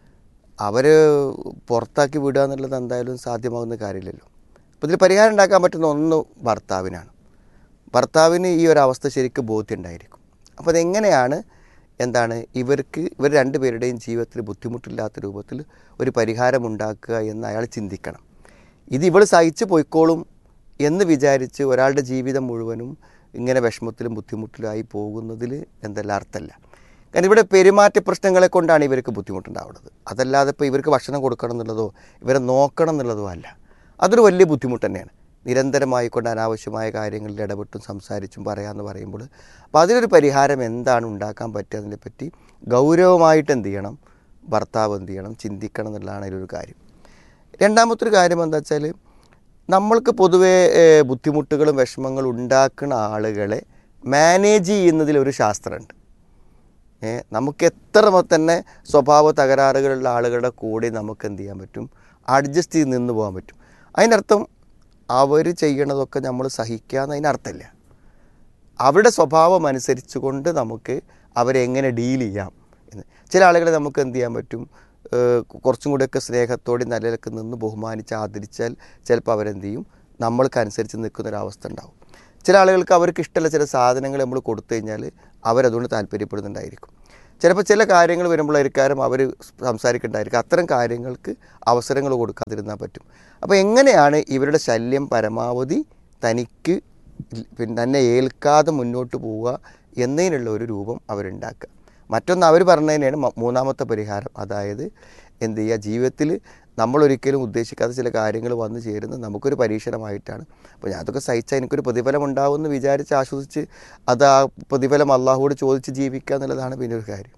അവർ പുറത്താക്കി വിടുക എന്നുള്ളത് എന്തായാലും സാധ്യമാകുന്ന കാര്യമില്ലല്ലോ. അപ്പോൾ ഇതിൽ പരിഹാരം ഉണ്ടാക്കാൻ പറ്റുന്ന ഒന്ന് ഭർത്താവിനാണ്. ഭർത്താവിന് ഈ ഒരു അവസ്ഥ ശരിക്കും ബോധ്യമുണ്ടായിരിക്കും. അപ്പോൾ അതെങ്ങനെയാണ് എന്താണ് ഇവർക്ക് ഇവർ രണ്ടുപേരുടെയും ജീവിതത്തിൽ ബുദ്ധിമുട്ടില്ലാത്ത രൂപത്തിൽ ഒരു പരിഹാരം ഉണ്ടാക്കുക എന്ന് അയാൾ ചിന്തിക്കണം. ഇത് ഇവൾ സഹിച്ച് പോയിക്കോളും എന്ന് വിചാരിച്ച് ഒരാളുടെ ജീവിതം മുഴുവനും ഇങ്ങനെ വിഷമത്തിലും ബുദ്ധിമുട്ടിലായി പോകുന്നതിൽ എന്തെല്ലാം അർത്ഥമല്ല. കാരണം ഇവിടെ പെരുമാറ്റ പ്രശ്നങ്ങളെ കൊണ്ടാണ് ഇവർക്ക് ബുദ്ധിമുട്ടുണ്ടാവുന്നത്. അതല്ലാതെ ഇപ്പോൾ ഇവർക്ക് ഭക്ഷണം കൊടുക്കണം എന്നുള്ളതോ ഇവരെ നോക്കണം എന്നുള്ളതോ അല്ല. അതൊരു വലിയ ബുദ്ധിമുട്ട് തന്നെയാണ്. നിരന്തരമായിക്കൊണ്ട് അനാവശ്യമായ കാര്യങ്ങളിൽ ഇടപെട്ടും സംസാരിച്ചും പറയാമെന്ന് പറയുമ്പോൾ അപ്പോൾ അതിനൊരു പരിഹാരം എന്താണ് ഉണ്ടാക്കാൻ പറ്റുക അതിനെപ്പറ്റി ഗൗരവമായിട്ട് എന്ത് ചെയ്യണം, ഭർത്താവ് എന്ത് ചെയ്യണം, ചിന്തിക്കണം എന്നുള്ളതാണ് അതിലൊരു കാര്യം. രണ്ടാമത്തൊരു കാര്യം എന്താ വെച്ചാൽ, നമ്മൾക്ക് പൊതുവേ ബുദ്ധിമുട്ടുകളും വിഷമങ്ങളും ഉണ്ടാക്കുന്ന ആളുകളെ മാനേജ് ചെയ്യുന്നതിലൊരു ശാസ്ത്രമുണ്ട്. നമുക്ക് എത്ര തന്നെ സ്വഭാവ തകരാറുകളുള്ള ആളുകളുടെ കൂടെ നമുക്ക് എന്ത് ചെയ്യാൻ പറ്റും, അഡ്ജസ്റ്റ് ചെയ്ത് നിന്ന് പോകാൻ പറ്റും. അതിനർത്ഥം അവർ ചെയ്യണതൊക്കെ നമ്മൾ സഹിക്കാമെന്ന് അതിനർത്ഥമില്ല. അവരുടെ സ്വഭാവം അനുസരിച്ച് കൊണ്ട് നമുക്ക് അവരെ എങ്ങനെ ഡീൽ ചെയ്യാം എന്ന്. ചില ആളുകളെ നമുക്ക് എന്ത് ചെയ്യാൻ പറ്റും, കുറച്ചും കൂടെയൊക്കെ സ്നേഹത്തോടെ നിലനിൽക്ക് നിന്ന് ബഹുമാനിച്ച് ആദരിച്ചാൽ ചിലപ്പോൾ അവരെന്ത് ചെയ്യും, നമ്മൾക്കനുസരിച്ച് നിൽക്കുന്നൊരവസ്ഥ ഉണ്ടാവും. ചില ആളുകൾക്ക് അവർക്ക് ഇഷ്ടമുള്ള ചില സാധനങ്ങൾ നമ്മൾ കൊടുത്തു കഴിഞ്ഞാൽ അവരതുകൊണ്ട് താല്പര്യപ്പെടുന്നുണ്ടായിരിക്കും. ചിലപ്പോൾ ചില കാര്യങ്ങൾ വരുമ്പോഴായിരിക്കും അവർ സംസാരിക്കേണ്ടായിരിക്കും. അത്തരം കാര്യങ്ങൾക്ക് അവസരങ്ങൾ കൊടുക്കാതിരുന്നാൽ പറ്റും. അപ്പോൾ എങ്ങനെയാണ് ഇവരുടെ ശല്യം പരമാവധി തനിക്ക് പിന്നെ തന്നെ ഏൽക്കാതെ മുന്നോട്ട് പോവുക എന്നതിനുള്ള ഒരു രൂപം അവരുണ്ടാക്കുക. മറ്റൊന്ന് അവർ പറഞ്ഞതിനാണ് മൂന്നാമത്തെ പരിഹാരം. അതായത് എന്ത് ചെയ്യുക, ജീവിതത്തിൽ നമ്മളൊരിക്കലും ഉദ്ദേശിക്കാത്ത ചില കാര്യങ്ങൾ വന്നു ചേരുന്നത് നമുക്കൊരു പരീക്ഷണമായിട്ടാണ്. അപ്പോൾ ഞാൻ അതൊക്കെ സഹിച്ചാൽ എനിക്കൊരു പ്രതിഫലം ഉണ്ടാവുമെന്ന് വിചാരിച്ച് ആശ്വസിച്ച് അത് ആ പ്രതിഫലം അള്ളാഹുവോട് ചോദിച്ച് ജീവിക്കുക എന്നുള്ളതാണ് പിന്നെ ഒരു കാര്യം.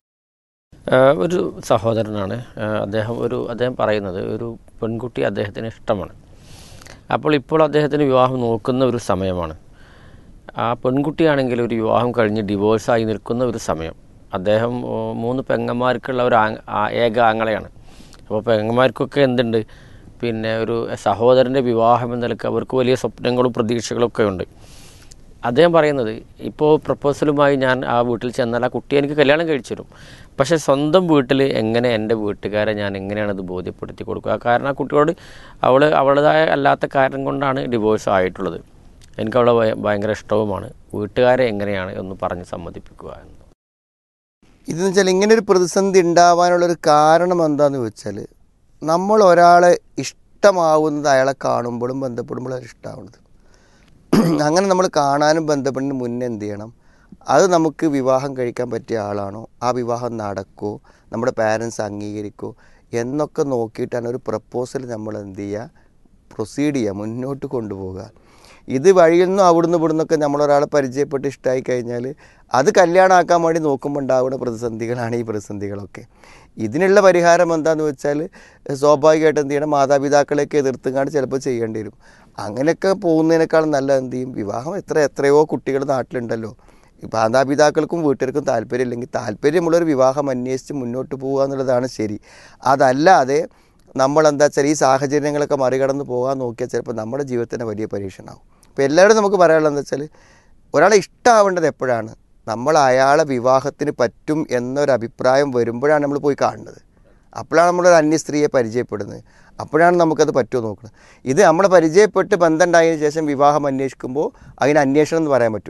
ഒരു സഹോദരനാണ് അദ്ദേഹം. ഒരു അദ്ദേഹം പറയുന്നത് ഒരു പെൺകുട്ടി അദ്ദേഹത്തിന് ഇഷ്ടമാണ്. അപ്പോൾ ഇപ്പോൾ അദ്ദേഹത്തിന് വിവാഹം നോക്കുന്ന ഒരു സമയമാണ്. ആ പെൺകുട്ടിയാണെങ്കിൽ ഒരു വിവാഹം കഴിഞ്ഞ് ഡിവോഴ്സായി നിൽക്കുന്ന ഒരു സമയം. അദ്ദേഹം മൂന്ന് പെങ്ങന്മാർക്കുള്ള ഒരു ഏക ആങ്ങളെയാണ്. അപ്പോൾ പെങ്ങന്മാർക്കൊക്കെ എന്തുണ്ട്, പിന്നെ ഒരു സഹോദരൻ്റെ വിവാഹം എന്ന നിലക്ക് അവർക്ക് വലിയ സ്വപ്നങ്ങളും പ്രതീക്ഷകളൊക്കെ ഉണ്ട്. അദ്ദേഹം പറയുന്നത്, ഇപ്പോൾ പ്രപ്പോസലുമായി ഞാൻ ആ വീട്ടിൽ ചെന്നാൽ ആ കുട്ടി എനിക്ക് കല്യാണം കഴിച്ചു തരും. പക്ഷേ സ്വന്തം വീട്ടിൽ എങ്ങനെ എൻ്റെ വീട്ടുകാരെ ഞാൻ എങ്ങനെയാണത് ബോധ്യപ്പെടുത്തി കൊടുക്കുക? കാരണം ആ കുട്ടിയോട് അവൾ അവളുടേതായ അല്ലാത്ത കാരണം കൊണ്ടാണ് ഡിവോഴ്സ് ആയിട്ടുള്ളത്. എനിക്ക് അവളെ ഭയങ്കര ഇഷ്ടവുമാണ്. വീട്ടുകാരെ എങ്ങനെയാണ് ഒന്ന് പറഞ്ഞ് സമ്മതിപ്പിക്കുക എന്ന്. ഇതെന്ന് വെച്ചാൽ ഇങ്ങനൊരു പ്രതിസന്ധി ഉണ്ടാവാനുള്ളൊരു കാരണം എന്താണെന്ന് വെച്ചാൽ, നമ്മൾ ഒരാളെ ഇഷ്ടമാവുന്നത് അയാളെ കാണുമ്പോഴും ബന്ധപ്പെടുമ്പോഴും അത് ഇഷ്ടമാവുന്നത്. അങ്ങനെ നമ്മൾ കാണാനും ബന്ധപ്പെടുന്നതിന് മുന്നേ എന്ത് ചെയ്യണം, അത് നമുക്ക് വിവാഹം കഴിക്കാൻ പറ്റിയ ആളാണോ, ആ വിവാഹം നടക്കുമോ, നമ്മുടെ പാരൻസ് അംഗീകരിക്കുമോ എന്നൊക്കെ നോക്കിയിട്ടാണ് ഒരു പ്രപ്പോസൽ നമ്മൾ എന്ത് ചെയ്യുക, പ്രൊസീഡ് ചെയ്യുക, മുന്നോട്ട് കൊണ്ടുപോകുക. ഇത് വഴിയിൽ നിന്നും അവിടുന്ന് ഇവിടുന്നൊക്കെ നമ്മളൊരാളെ പരിചയപ്പെട്ട് ഇഷ്ടമായി കഴിഞ്ഞാൽ അത് കല്യാണമാക്കാൻ വേണ്ടി നോക്കുമ്പോൾ ഉണ്ടാകുന്ന പ്രതിസന്ധികളാണ് ഈ പ്രതിസന്ധികളൊക്കെ. ഇതിനുള്ള പരിഹാരം എന്താണെന്ന് വെച്ചാൽ, സ്വാഭാവികമായിട്ട് എന്ത് ചെയ്യണം, മാതാപിതാക്കളെയൊക്കെ എതിർത്തുകൊണ്ട് ചിലപ്പോൾ ചെയ്യേണ്ടി വരും. അങ്ങനെയൊക്കെ പോകുന്നതിനേക്കാളും നല്ല എന്ത് ചെയ്യും, വിവാഹം എത്ര എത്രയോ കുട്ടികൾ നാട്ടിലുണ്ടല്ലോ. മാതാപിതാക്കൾക്കും വീട്ടുകാർക്കും താല്പര്യം ഇല്ലെങ്കിൽ താല്പര്യമുള്ളൊരു വിവാഹം അന്വേഷിച്ച് മുന്നോട്ട് പോകുക എന്നുള്ളതാണ് ശരി. അതല്ലാതെ നമ്മളെന്താ വെച്ചാൽ ഈ സാഹചര്യങ്ങളൊക്കെ മറികടന്ന് പോകാൻ നോക്കിയാൽ ചിലപ്പോൾ നമ്മുടെ ജീവിതത്തിൻ്റെ വലിയ പരീക്ഷണമാവും. അപ്പോൾ എല്ലാവരും നമുക്ക് പറയാനുള്ളത് എന്താ വെച്ചാൽ, ഒരാളെ ഇഷ്ടമാവേണ്ടത് എപ്പോഴാണ്, നമ്മൾ അയാളെ വിവാഹത്തിന് പറ്റും എന്നൊരു അഭിപ്രായം വരുമ്പോഴാണ് നമ്മൾ പോയി കാണുന്നത്. അപ്പോഴാണ് നമ്മളൊരു അന്യ സ്ത്രീയെ പരിചയപ്പെടുന്നത്. അപ്പോഴാണ് നമുക്കത് പറ്റുമോ നോക്കുന്നത്. ഇത് നമ്മളെ പരിചയപ്പെട്ട് ബന്ധം ഉണ്ടായതിനു ശേഷം വിവാഹം അന്വേഷിക്കുമ്പോൾ അതിന് അന്വേഷണം എന്ന് പറയാൻ പറ്റില്ല.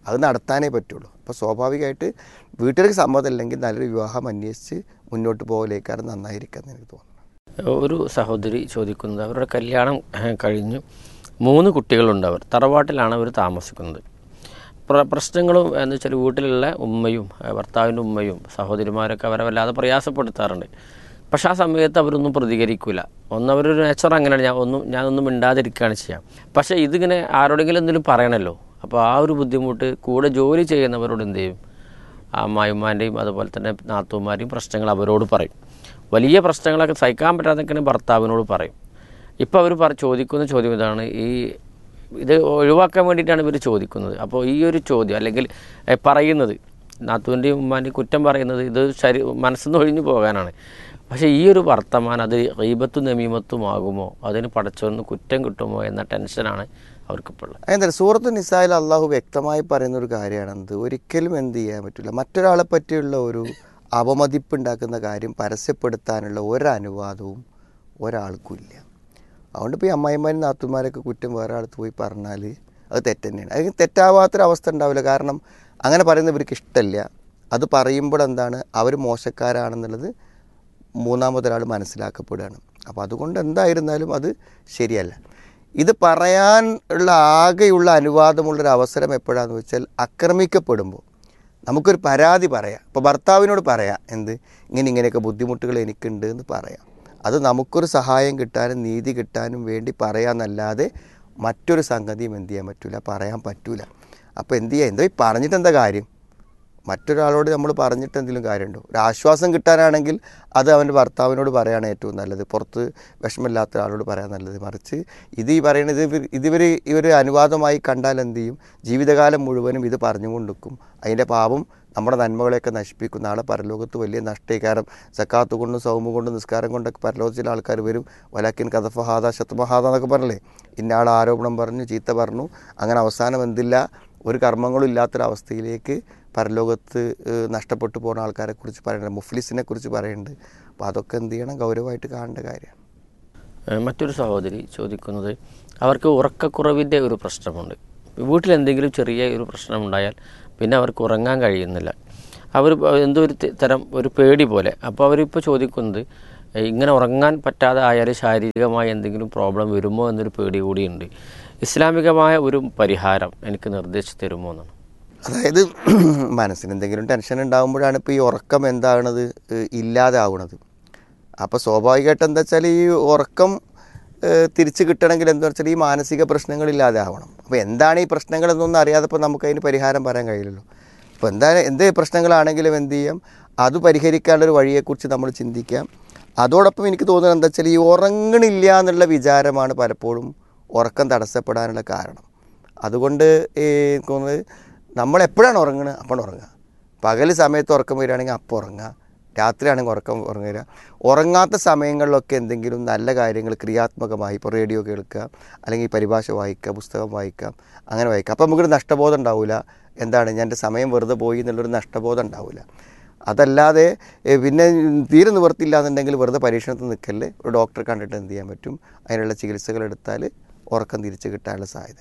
അത് നടത്താനേ പറ്റുള്ളൂ. അപ്പോൾ സ്വാഭാവികമായിട്ട് വീട്ടുകാർക്ക് സമ്മതമില്ലെങ്കിൽ നല്ലൊരു വിവാഹം അന്വേഷിച്ച് മുന്നോട്ട് പോകലേക്കാണ് നന്നായിരിക്കുമെന്ന് എനിക്ക് തോന്നുന്നു. ഒരു സഹോദരി ചോദിക്കുന്നത്, അവരുടെ കല്യാണം കഴിഞ്ഞു മൂന്ന് കുട്ടികളുണ്ട്, അവർ തറവാട്ടിലാണ് അവർ താമസിക്കുന്നത്. പ്ര പ്രശ്നങ്ങളും എന്ന് വെച്ചാൽ വീട്ടിലുള്ള ഉമ്മയും ഭർത്താവിൻ്റെ ഉമ്മയും സഹോദരിമാരൊക്കെ അവരെ വല്ലാതെ പ്രയാസപ്പെടുത്താറുണ്ട്. പക്ഷേ ആ സമയത്ത് അവരൊന്നും പ്രതികരിക്കില്ല. ഒന്നവരൊരു നേച്ചർ അങ്ങനെയാണ്, ഞാൻ ഒന്നും ഞാനൊന്നും മിണ്ടാതിരിക്കുകയാണ് ചെയ്യാം. പക്ഷേ ഇതിങ്ങനെ ആരോടെങ്കിലും എന്തെങ്കിലും പറയണമല്ലോ. അപ്പോൾ ആ ഒരു ബുദ്ധിമുട്ട് കൂടെ ജോലി ചെയ്യുന്നവരോട് എന്ത് ചെയ്യും, അമ്മായിമാൻ്റെയും അതുപോലെ തന്നെ നാത്തൂമാരെയും പ്രശ്നങ്ങൾ അവരോട് പറയും. വലിയ പ്രശ്നങ്ങളൊക്കെ സഹിക്കാൻ പറ്റാതൊക്കെ ഭർത്താവിനോട് പറയും. ഇപ്പോൾ അവർ പറ ചോദിക്കുന്ന ചോദ്യം ഇതാണ്, ഈ ഇത് ഒഴിവാക്കാൻ വേണ്ടിയിട്ടാണ് ഇവർ ചോദിക്കുന്നത്. അപ്പോൾ ഈ ഒരു ചോദ്യം അല്ലെങ്കിൽ പറയുന്നത് നാത്തൂൻ്റെയും ഉമ്മാൻ്റെയും കുറ്റം പറയുന്നത് ഇത് ശരി മനസ്സിൽ നിന്ന് ഒഴിഞ്ഞു പോകാനാണ്. പക്ഷേ ഈ ഒരു വർത്തമാനം അത് ഗീബത്തും നമീമത്തും ആകുമോ, അതിന് പടച്ചോന്ന് കുറ്റം കിട്ടുമോ എന്ന ടെൻഷനാണ് അവർക്കിപ്പോൾ ഉള്ളത്. എന്താ സൂറത്ത് നിസായിൽ അള്ളാഹു വ്യക്തമായി പറയുന്നൊരു കാര്യമാണെന്ത്, ഒരിക്കലും എന്ത് ചെയ്യാൻ പറ്റില്ല, മറ്റൊരാളെ പറ്റിയുള്ള ഒരു അപമതിപ്പുണ്ടാക്കുന്ന കാര്യം പരസ്യപ്പെടുത്താനുള്ള ഒരനുവാദവും ഒരാൾക്കും ഇല്ല. അതുകൊണ്ട് ഇപ്പോൾ ഈ അമ്മായിമാരും നാത്തുമാരൊക്കെ കുറ്റം വേറെ ആൾക്ക് പോയി പറഞ്ഞാൽ അത് തെറ്റ് തന്നെയാണ്. അത് തെറ്റാവാത്തൊരവസ്ഥ ഉണ്ടാവില്ല. കാരണം അങ്ങനെ പറയുന്നത് ഇവർക്ക് ഇഷ്ടമില്ല. അത് പറയുമ്പോൾ എന്താണ്, അവർ മോശക്കാരാണെന്നുള്ളത് മൂന്നാമതൊരാൾ മനസ്സിലാക്കപ്പെടുകയാണ്. അപ്പോൾ അതുകൊണ്ട് എന്തായിരുന്നാലും അത് ശരിയല്ല. ഇത് പറയാൻ ഉള്ള ആകെയുള്ള അനുവാദമുള്ളൊരു അവസരം എപ്പോഴാണെന്ന് വെച്ചാൽ ആക്രമിക്കപ്പെടുമ്പോൾ നമുക്കൊരു പരാതി പറയാം. ഇപ്പോൾ ഭർത്താവിനോട് പറയാം, എന്ത് ഇങ്ങനെ ഇങ്ങനെയൊക്കെ ബുദ്ധിമുട്ടുകൾ എനിക്കുണ്ട് എന്ന് പറയാം. അത് നമുക്കൊരു സഹായം കിട്ടാനും നീതി കിട്ടാനും വേണ്ടി പറയാമെന്നല്ലാതെ മറ്റൊരു സംഗതിയും എന്ത് ചെയ്യാൻ പറ്റില്ല, പറയാൻ പറ്റില്ല. അപ്പോൾ എന്ത് ചെയ്യുക, എന്തോ പറഞ്ഞിട്ട് എന്താ കാര്യം, മറ്റൊരാളോട് നമ്മൾ പറഞ്ഞിട്ട് എന്തെങ്കിലും കാര്യമുണ്ടോ? ഒരു ആശ്വാസം കിട്ടാനാണെങ്കിൽ അത് അവൻ്റെ ഭർത്താവിനോട് പറയുകയാണ് ഏറ്റവും നല്ലത്, പുറത്ത് വിഷമമില്ലാത്ത ഒരാളോട് പറയാൻ നല്ലത്. മറിച്ച് ഇത് ഈ പറയുന്നത് ഇതിവർ ഇവർ അനുവാദമായി കണ്ടാൽ എന്ത് ചെയ്യും, ജീവിതകാലം മുഴുവനും ഇത് പറഞ്ഞുകൊണ്ടിരിക്കും. അതിൻ്റെ പാപം നമ്മുടെ നന്മകളെയൊക്കെ നശിപ്പിക്കും. നാളെ പരലോകത്ത് വലിയ നഷ്ടീകാരം. സക്കാത്ത് കൊണ്ടും സൗമ കൊണ്ടും നിസ്കാരം കൊണ്ടൊക്കെ പരലോകത്തിലെ ആൾക്കാർ വരും. വലാക്കിൻ കഥഫഹാദ ശത്മഹാദ എന്നൊക്കെ പറഞ്ഞല്ലേ, ഇന്നയാൾ ആരോപണം പറഞ്ഞു, ചീത്ത പറഞ്ഞു, അങ്ങനെ അവസാനം എന്തില്ല, ഒരു കർമ്മങ്ങളും ഇല്ലാത്തൊരവസ്ഥയിലേക്ക് പരലോകത്ത് നഷ്ടപ്പെട്ടു പോകുന്ന ആൾക്കാരെക്കുറിച്ച് പറയുന്നുണ്ട്, മുഫ്ലിസിനെ കുറിച്ച് പറയുന്നുണ്ട്. അപ്പോൾ അതൊക്കെ എന്ത് ചെയ്യണം, ഗൗരവമായിട്ട് കാണേണ്ട കാര്യമാണ്. മറ്റൊരു സഹോദരി ചോദിക്കുന്നത്, അവർക്ക് ഉറക്കക്കുറവിൻ്റെ ഒരു പ്രശ്നമുണ്ട്. വീട്ടിലെന്തെങ്കിലും ചെറിയ ഒരു പ്രശ്നം ഉണ്ടായാൽ പിന്നെ അവർക്ക് ഉറങ്ങാൻ കഴിയുന്നില്ല. അവർ എന്തോ ഒരു തരം ഒരു പേടി പോലെ. അപ്പോൾ അവരിപ്പോൾ ചോദിക്കുന്നത്, ഇങ്ങനെ ഉറങ്ങാൻ പറ്റാതെ ആയാൽ ശാരീരികമായ എന്തെങ്കിലും പ്രോബ്ലം വരുമോ എന്നൊരു പേടി കൂടിയുണ്ട്. ഇസ്ലാമികമായ ഒരു പരിഹാരം എനിക്ക് നിർദ്ദേശിച്ച് തരുമോ എന്നാണ്. അതായത് മനസ്സിന് എന്തെങ്കിലും ടെൻഷൻ ഉണ്ടാകുമ്പോഴാണ് ഇപ്പോൾ ഈ ഉറക്കം എന്താണത് ഇല്ലാതെ ആവുന്നത്. അപ്പോൾ സ്വാഭാവികമായിട്ട് എന്താ വെച്ചാൽ ഈ ഉറക്കം തിരിച്ച് കിട്ടണമെങ്കിൽ എന്താ വെച്ചാൽ ഈ മാനസിക പ്രശ്നങ്ങളില്ലാതെ ആവണം. അപ്പോൾ എന്താണ് ഈ പ്രശ്നങ്ങളെന്നൊന്നും അറിയാതെ ഇപ്പോൾ നമുക്കതിന് പരിഹാരം പറയാൻ കഴിയില്ലല്ലോ. അപ്പോൾ എന്താ എന്ത് പ്രശ്നങ്ങളാണെങ്കിലും എന്ത് ചെയ്യാം, അത് പരിഹരിക്കാനുള്ളൊരു വഴിയെക്കുറിച്ച് നമ്മൾ ചിന്തിക്കാം. അതോടൊപ്പം എനിക്ക് തോന്നുന്നത് എന്താ വെച്ചാൽ ഈ ഉറങ്ങണില്ല എന്നുള്ള വിചാരമാണ് പലപ്പോഴും ഉറക്കം തടസ്സപ്പെടാനുള്ള കാരണം. അതുകൊണ്ട് എനിക്ക് തോന്നുന്നത് നമ്മളെപ്പോഴാണ് ഉറങ്ങുന്നത് അപ്പോൾ ഉറങ്ങുക. പകൽ സമയത്ത് ഉറക്കം വരികയാണെങ്കിൽ അപ്പോൾ ഉറങ്ങുക, രാത്രിയാണെങ്കിൽ ഉറക്കം ഉറങ്ങുക. ഉറങ്ങാത്ത സമയങ്ങളിലൊക്കെ എന്തെങ്കിലും നല്ല കാര്യങ്ങൾ ക്രിയാത്മകമായി, ഇപ്പോൾ റേഡിയോ കേൾക്കുക, അല്ലെങ്കിൽ പരിഭാഷ വായിക്കുക, പുസ്തകം വായിക്കാം, അങ്ങനെ വായിക്കുക. അപ്പോൾ നമുക്കൊരു നഷ്ടബോധം ഉണ്ടാവില്ല, എന്താണ് ഞാൻ എൻ്റെ സമയം വെറുതെ പോയി എന്നുള്ളൊരു നഷ്ടബോധം ഉണ്ടാവില്ല. അതല്ലാതെ പിന്നെ തീരെ നിവർത്തില്ല എന്നുണ്ടെങ്കിൽ വെറുതെ പരീക്ഷണത്തിൽ നിൽക്കല്ലേ, ഒരു ഡോക്ടറെ കണ്ടിട്ട് എന്ത് ചെയ്യാൻ പറ്റും, അതിനുള്ള ചികിത്സകൾ എടുത്താൽ ഉറക്കം തിരിച്ച് കിട്ടാനുള്ള സാധ്യത.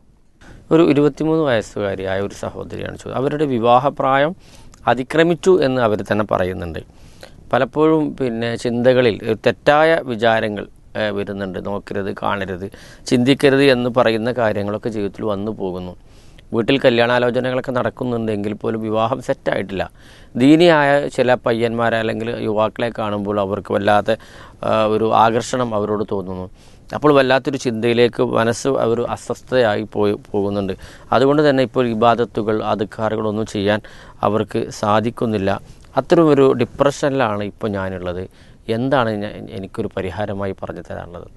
ഒരു ഇരുപത്തിമൂന്ന് വയസ്സുകാരിയായ ഒരു സഹോദരിയാണ് ചോദിച്ചത്. അവരുടെ വിവാഹപ്രായം അതിക്രമിച്ചു എന്ന് അവർ തന്നെ പറയുന്നുണ്ട്. പലപ്പോഴും പിന്നെ ചിന്തകളിൽ തെറ്റായ വിചാരങ്ങൾ വരുന്നുണ്ട്. നോക്കരുത്, കാണരുത്, ചിന്തിക്കരുത് എന്ന് പറയുന്ന കാര്യങ്ങളൊക്കെ ജീവിതത്തിൽ വന്നു പോകുന്നു. വീട്ടിൽ കല്യാണാലോചനകളൊക്കെ നടക്കുന്നുണ്ടെങ്കിൽ പോലും വിവാഹം സെറ്റായിട്ടില്ല. ദീനിയായ ചില പയ്യന്മാരെ അല്ലെങ്കിൽ യുവാക്കളെ കാണുമ്പോൾ അവർക്ക് വല്ലാത്ത ഒരു ആകർഷണം അവരോട് തോന്നുന്നു. അപ്പോൾ വല്ലാത്തൊരു ചിന്തയിലേക്ക് മനസ്സ് ഒരു അസ്വസ്ഥതയായി പോയി പോകുന്നുണ്ട്. അതുകൊണ്ട് തന്നെ ഇപ്പോൾ ഇബാദത്തുകൾ അദ്കാറുകളൊന്നും ചെയ്യാൻ അവർക്ക് സാധിക്കുന്നില്ല. അത്തരം ഒരു ഡിപ്രഷനിലാണ് ഇപ്പോൾ ഞാനുള്ളത്. എന്താണ് ഞാൻ എനിക്കൊരു പരിഹാരമായി പറഞ്ഞു തരാനുള്ളത്?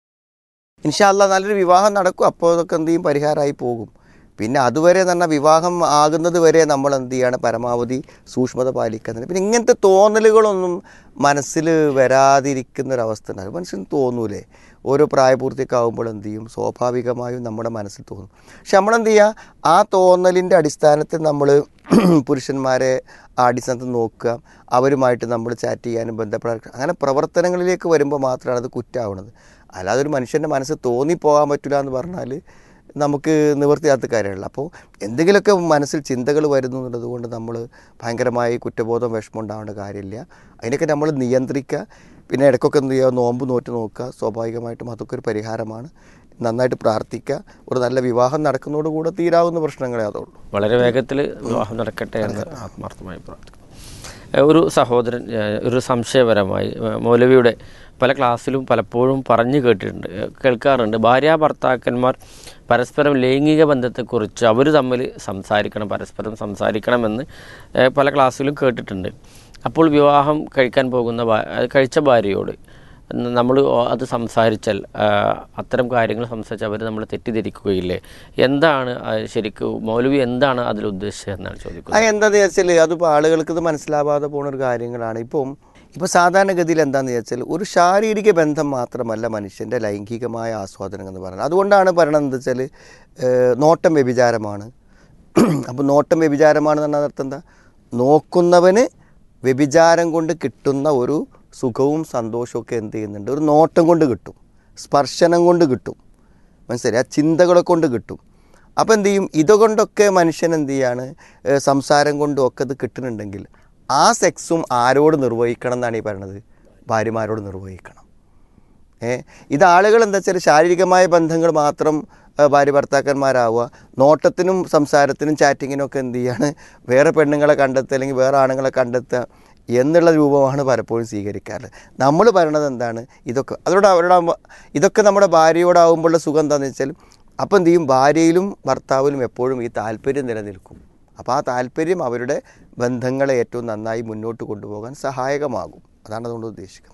ഇൻഷാ അല്ലാഹ് നല്ലൊരു വിവാഹം നടക്കും. അപ്പോൾ അതൊക്കെ എന്ത് ചെയ്യും, പരിഹാരമായി പോകും. പിന്നെ അതുവരെ തന്നെ വിവാഹം ആകുന്നത് വരെ നമ്മൾ എന്ത് ചെയ്യണം, പരമാവധി സൂക്ഷ്മത പാലിക്കുന്നത്. പിന്നെ ഇങ്ങനത്തെ തോന്നലുകളൊന്നും മനസ്സിൽ വരാതിരിക്കുന്നൊരവസ്ഥ ഉണ്ടാകും. മനുഷ്യന് തോന്നൂലേ, ഓരോ പ്രായപൂർത്തിയൊക്കെ ആകുമ്പോൾ എന്ത് ചെയ്യും, സ്വാഭാവികമായും നമ്മുടെ മനസ്സിൽ തോന്നും. പക്ഷെ നമ്മളെന്ത് ചെയ്യുക, ആ തോന്നലിൻ്റെ അടിസ്ഥാനത്തിൽ നമ്മൾ പുരുഷന്മാരെ ആ അടിസ്ഥാനത്തിൽ നോക്കുക, അവരുമായിട്ട് നമ്മൾ ചാറ്റ് ചെയ്യാനും ബന്ധപ്പെടാൻ, അങ്ങനെ പ്രവർത്തനങ്ങളിലേക്ക് വരുമ്പോൾ മാത്രമാണ് അത് കുറ്റമാവുന്നത്. അല്ലാതെ ഒരു മനുഷ്യൻ്റെ മനസ്സ് തോന്നിപ്പോകാൻ പറ്റില്ല എന്ന് പറഞ്ഞാൽ നമുക്ക് നിവൃത്തിയാത്ത കാര്യമല്ല. അപ്പോൾ എന്തെങ്കിലുമൊക്കെ മനസ്സിൽ ചിന്തകൾ വരുന്നു എന്നുള്ളത് കൊണ്ട് നമ്മൾ ഭയങ്കരമായി കുറ്റബോധം വിഷമം ഉണ്ടാവേണ്ട കാര്യമില്ല. അതിനൊക്കെ നമ്മൾ നിയന്ത്രിക്കുക. പിന്നെ ഇടയ്ക്കൊക്കെ എന്ത് ചെയ്യുക, നോമ്പ് നോറ്റ് നോക്കുക. സ്വാഭാവികമായിട്ടും അതൊക്കെ ഒരു പരിഹാരമാണ്. നന്നായിട്ട് പ്രാർത്ഥിക്കുക. ഒരു നല്ല വിവാഹം നടക്കുന്നതോടുകൂടെ തീരാവുന്ന പ്രശ്നങ്ങളെ അതുള്ളൂ. വളരെ വേഗത്തിൽ വിവാഹം നടക്കട്ടെ എന്ന് ആത്മാർത്ഥമായി പ്രാർത്ഥിക്കുന്നു. ഒരു സഹോദരൻ ഒരു സംശയപരമായി മൗലവിയുടെ പല ക്ലാസ്സിലും പലപ്പോഴും പറഞ്ഞു കേട്ടിട്ടുണ്ട്, കേൾക്കാറുണ്ട്. ഭാര്യ ഭർത്താക്കന്മാർ പരസ്പരം ലൈംഗിക ബന്ധത്തെക്കുറിച്ച് അവർ തമ്മിൽ സംസാരിക്കണം, പരസ്പരം സംസാരിക്കണമെന്ന് പല ക്ലാസ്സിലും കേട്ടിട്ടുണ്ട്. അപ്പോൾ വിവാഹം കഴിക്കാൻ പോകുന്ന കഴിച്ച ഭാര്യയോട് നമ്മൾ അത് സംസാരിച്ചാൽ, അത്തരം കാര്യങ്ങൾ സംസാരിച്ചാൽ അവർ നമ്മൾ തെറ്റിദ്ധരിക്കുകയില്ലേ? എന്താണ് ശരിക്കും മൗലവി എന്താണ് അതിൽ ഉദ്ദേശിച്ചത് എന്നാണ് ചോദിക്കുന്നത്. എന്താണെന്ന് വെച്ചാൽ അതിപ്പോൾ ആളുകൾക്ക് ഇത് മനസ്സിലാവാതെ പോകുന്ന ഒരു കാര്യങ്ങളാണ്. ഇപ്പം ഇപ്പോൾ സാധാരണഗതിയിൽ എന്താണെന്ന് വെച്ചാൽ ഒരു ശാരീരിക ബന്ധം മാത്രമല്ല മനുഷ്യൻ്റെ ലൈംഗികമായ ആസ്വാദനം എന്ന് പറയുന്നത്. അതുകൊണ്ടാണ് പറയണത് എന്താ വെച്ചാൽ നോട്ടം വ്യഭിചാരമാണ്. അപ്പോൾ നോട്ടം വ്യഭിചാരമാണെന്ന് പറഞ്ഞാൽ അർത്ഥം എന്താ? നോക്കുന്നവന് വ്യഭിചാരം കൊണ്ട് കിട്ടുന്ന ഒരു സുഖവും സന്തോഷമൊക്കെ എന്ത് ചെയ്യുന്നുണ്ട്, ഒരു നോട്ടം കൊണ്ട് കിട്ടും, സ്പർശനം കൊണ്ട് കിട്ടും, മനസ്സിലായി, ആ ചിന്തകളെ കൊണ്ട് കിട്ടും. അപ്പോൾ എന്ത് ചെയ്യും, ഇതുകൊണ്ടൊക്കെ മനുഷ്യൻ എന്ത് ചെയ്യാണ്, സംസാരം കൊണ്ടും ഒക്കെ ഇത് കിട്ടുന്നുണ്ടെങ്കിൽ ആ സെക്സും ആരോട് നിർവഹിക്കണം എന്നാണ് ഈ പറയണത്? ഭാര്യമാരോട് നിർവഹിക്കണം. ഏ ഇത് ആളുകൾ എന്താ വെച്ചാൽ ശാരീരികമായ ബന്ധങ്ങൾ മാത്രം ഭാര്യ ഭർത്താക്കന്മാരാവുക, നോട്ടത്തിനും സംസാരത്തിനും ചാറ്റിങ്ങിനും ഒക്കെ എന്ത് ചെയ്യാണ്, വേറെ പെണ്ണുങ്ങളെ കണ്ടെത്തുക അല്ലെങ്കിൽ വേറെ ആണുങ്ങളെ കണ്ടെത്തുക എന്നുള്ള രൂപമാണ് പലപ്പോഴും സ്വീകരിക്കാറ്. നമ്മൾ പറയണത് എന്താണ്, ഇതൊക്കെ അവരോട് അവരോടാകുമ്പോൾ ഇതൊക്കെ നമ്മുടെ ഭാര്യയോടാകുമ്പോഴുള്ള സുഖം എന്താണെന്ന് വെച്ചാൽ അപ്പം എന്ത് ചെയ്യും, ഭാര്യയിലും ഭർത്താവിലും എപ്പോഴും ഈ താല്പര്യം നിലനിൽക്കും. അപ്പോൾ ആ താല്പര്യം അവരുടെ ബന്ധങ്ങളെ ഏറ്റവും നന്നായി മുന്നോട്ട് കൊണ്ടുപോകാൻ സഹായകമാകും. അതാണ് അതുകൊണ്ട് ഉദ്ദേശിക്കുന്നത്.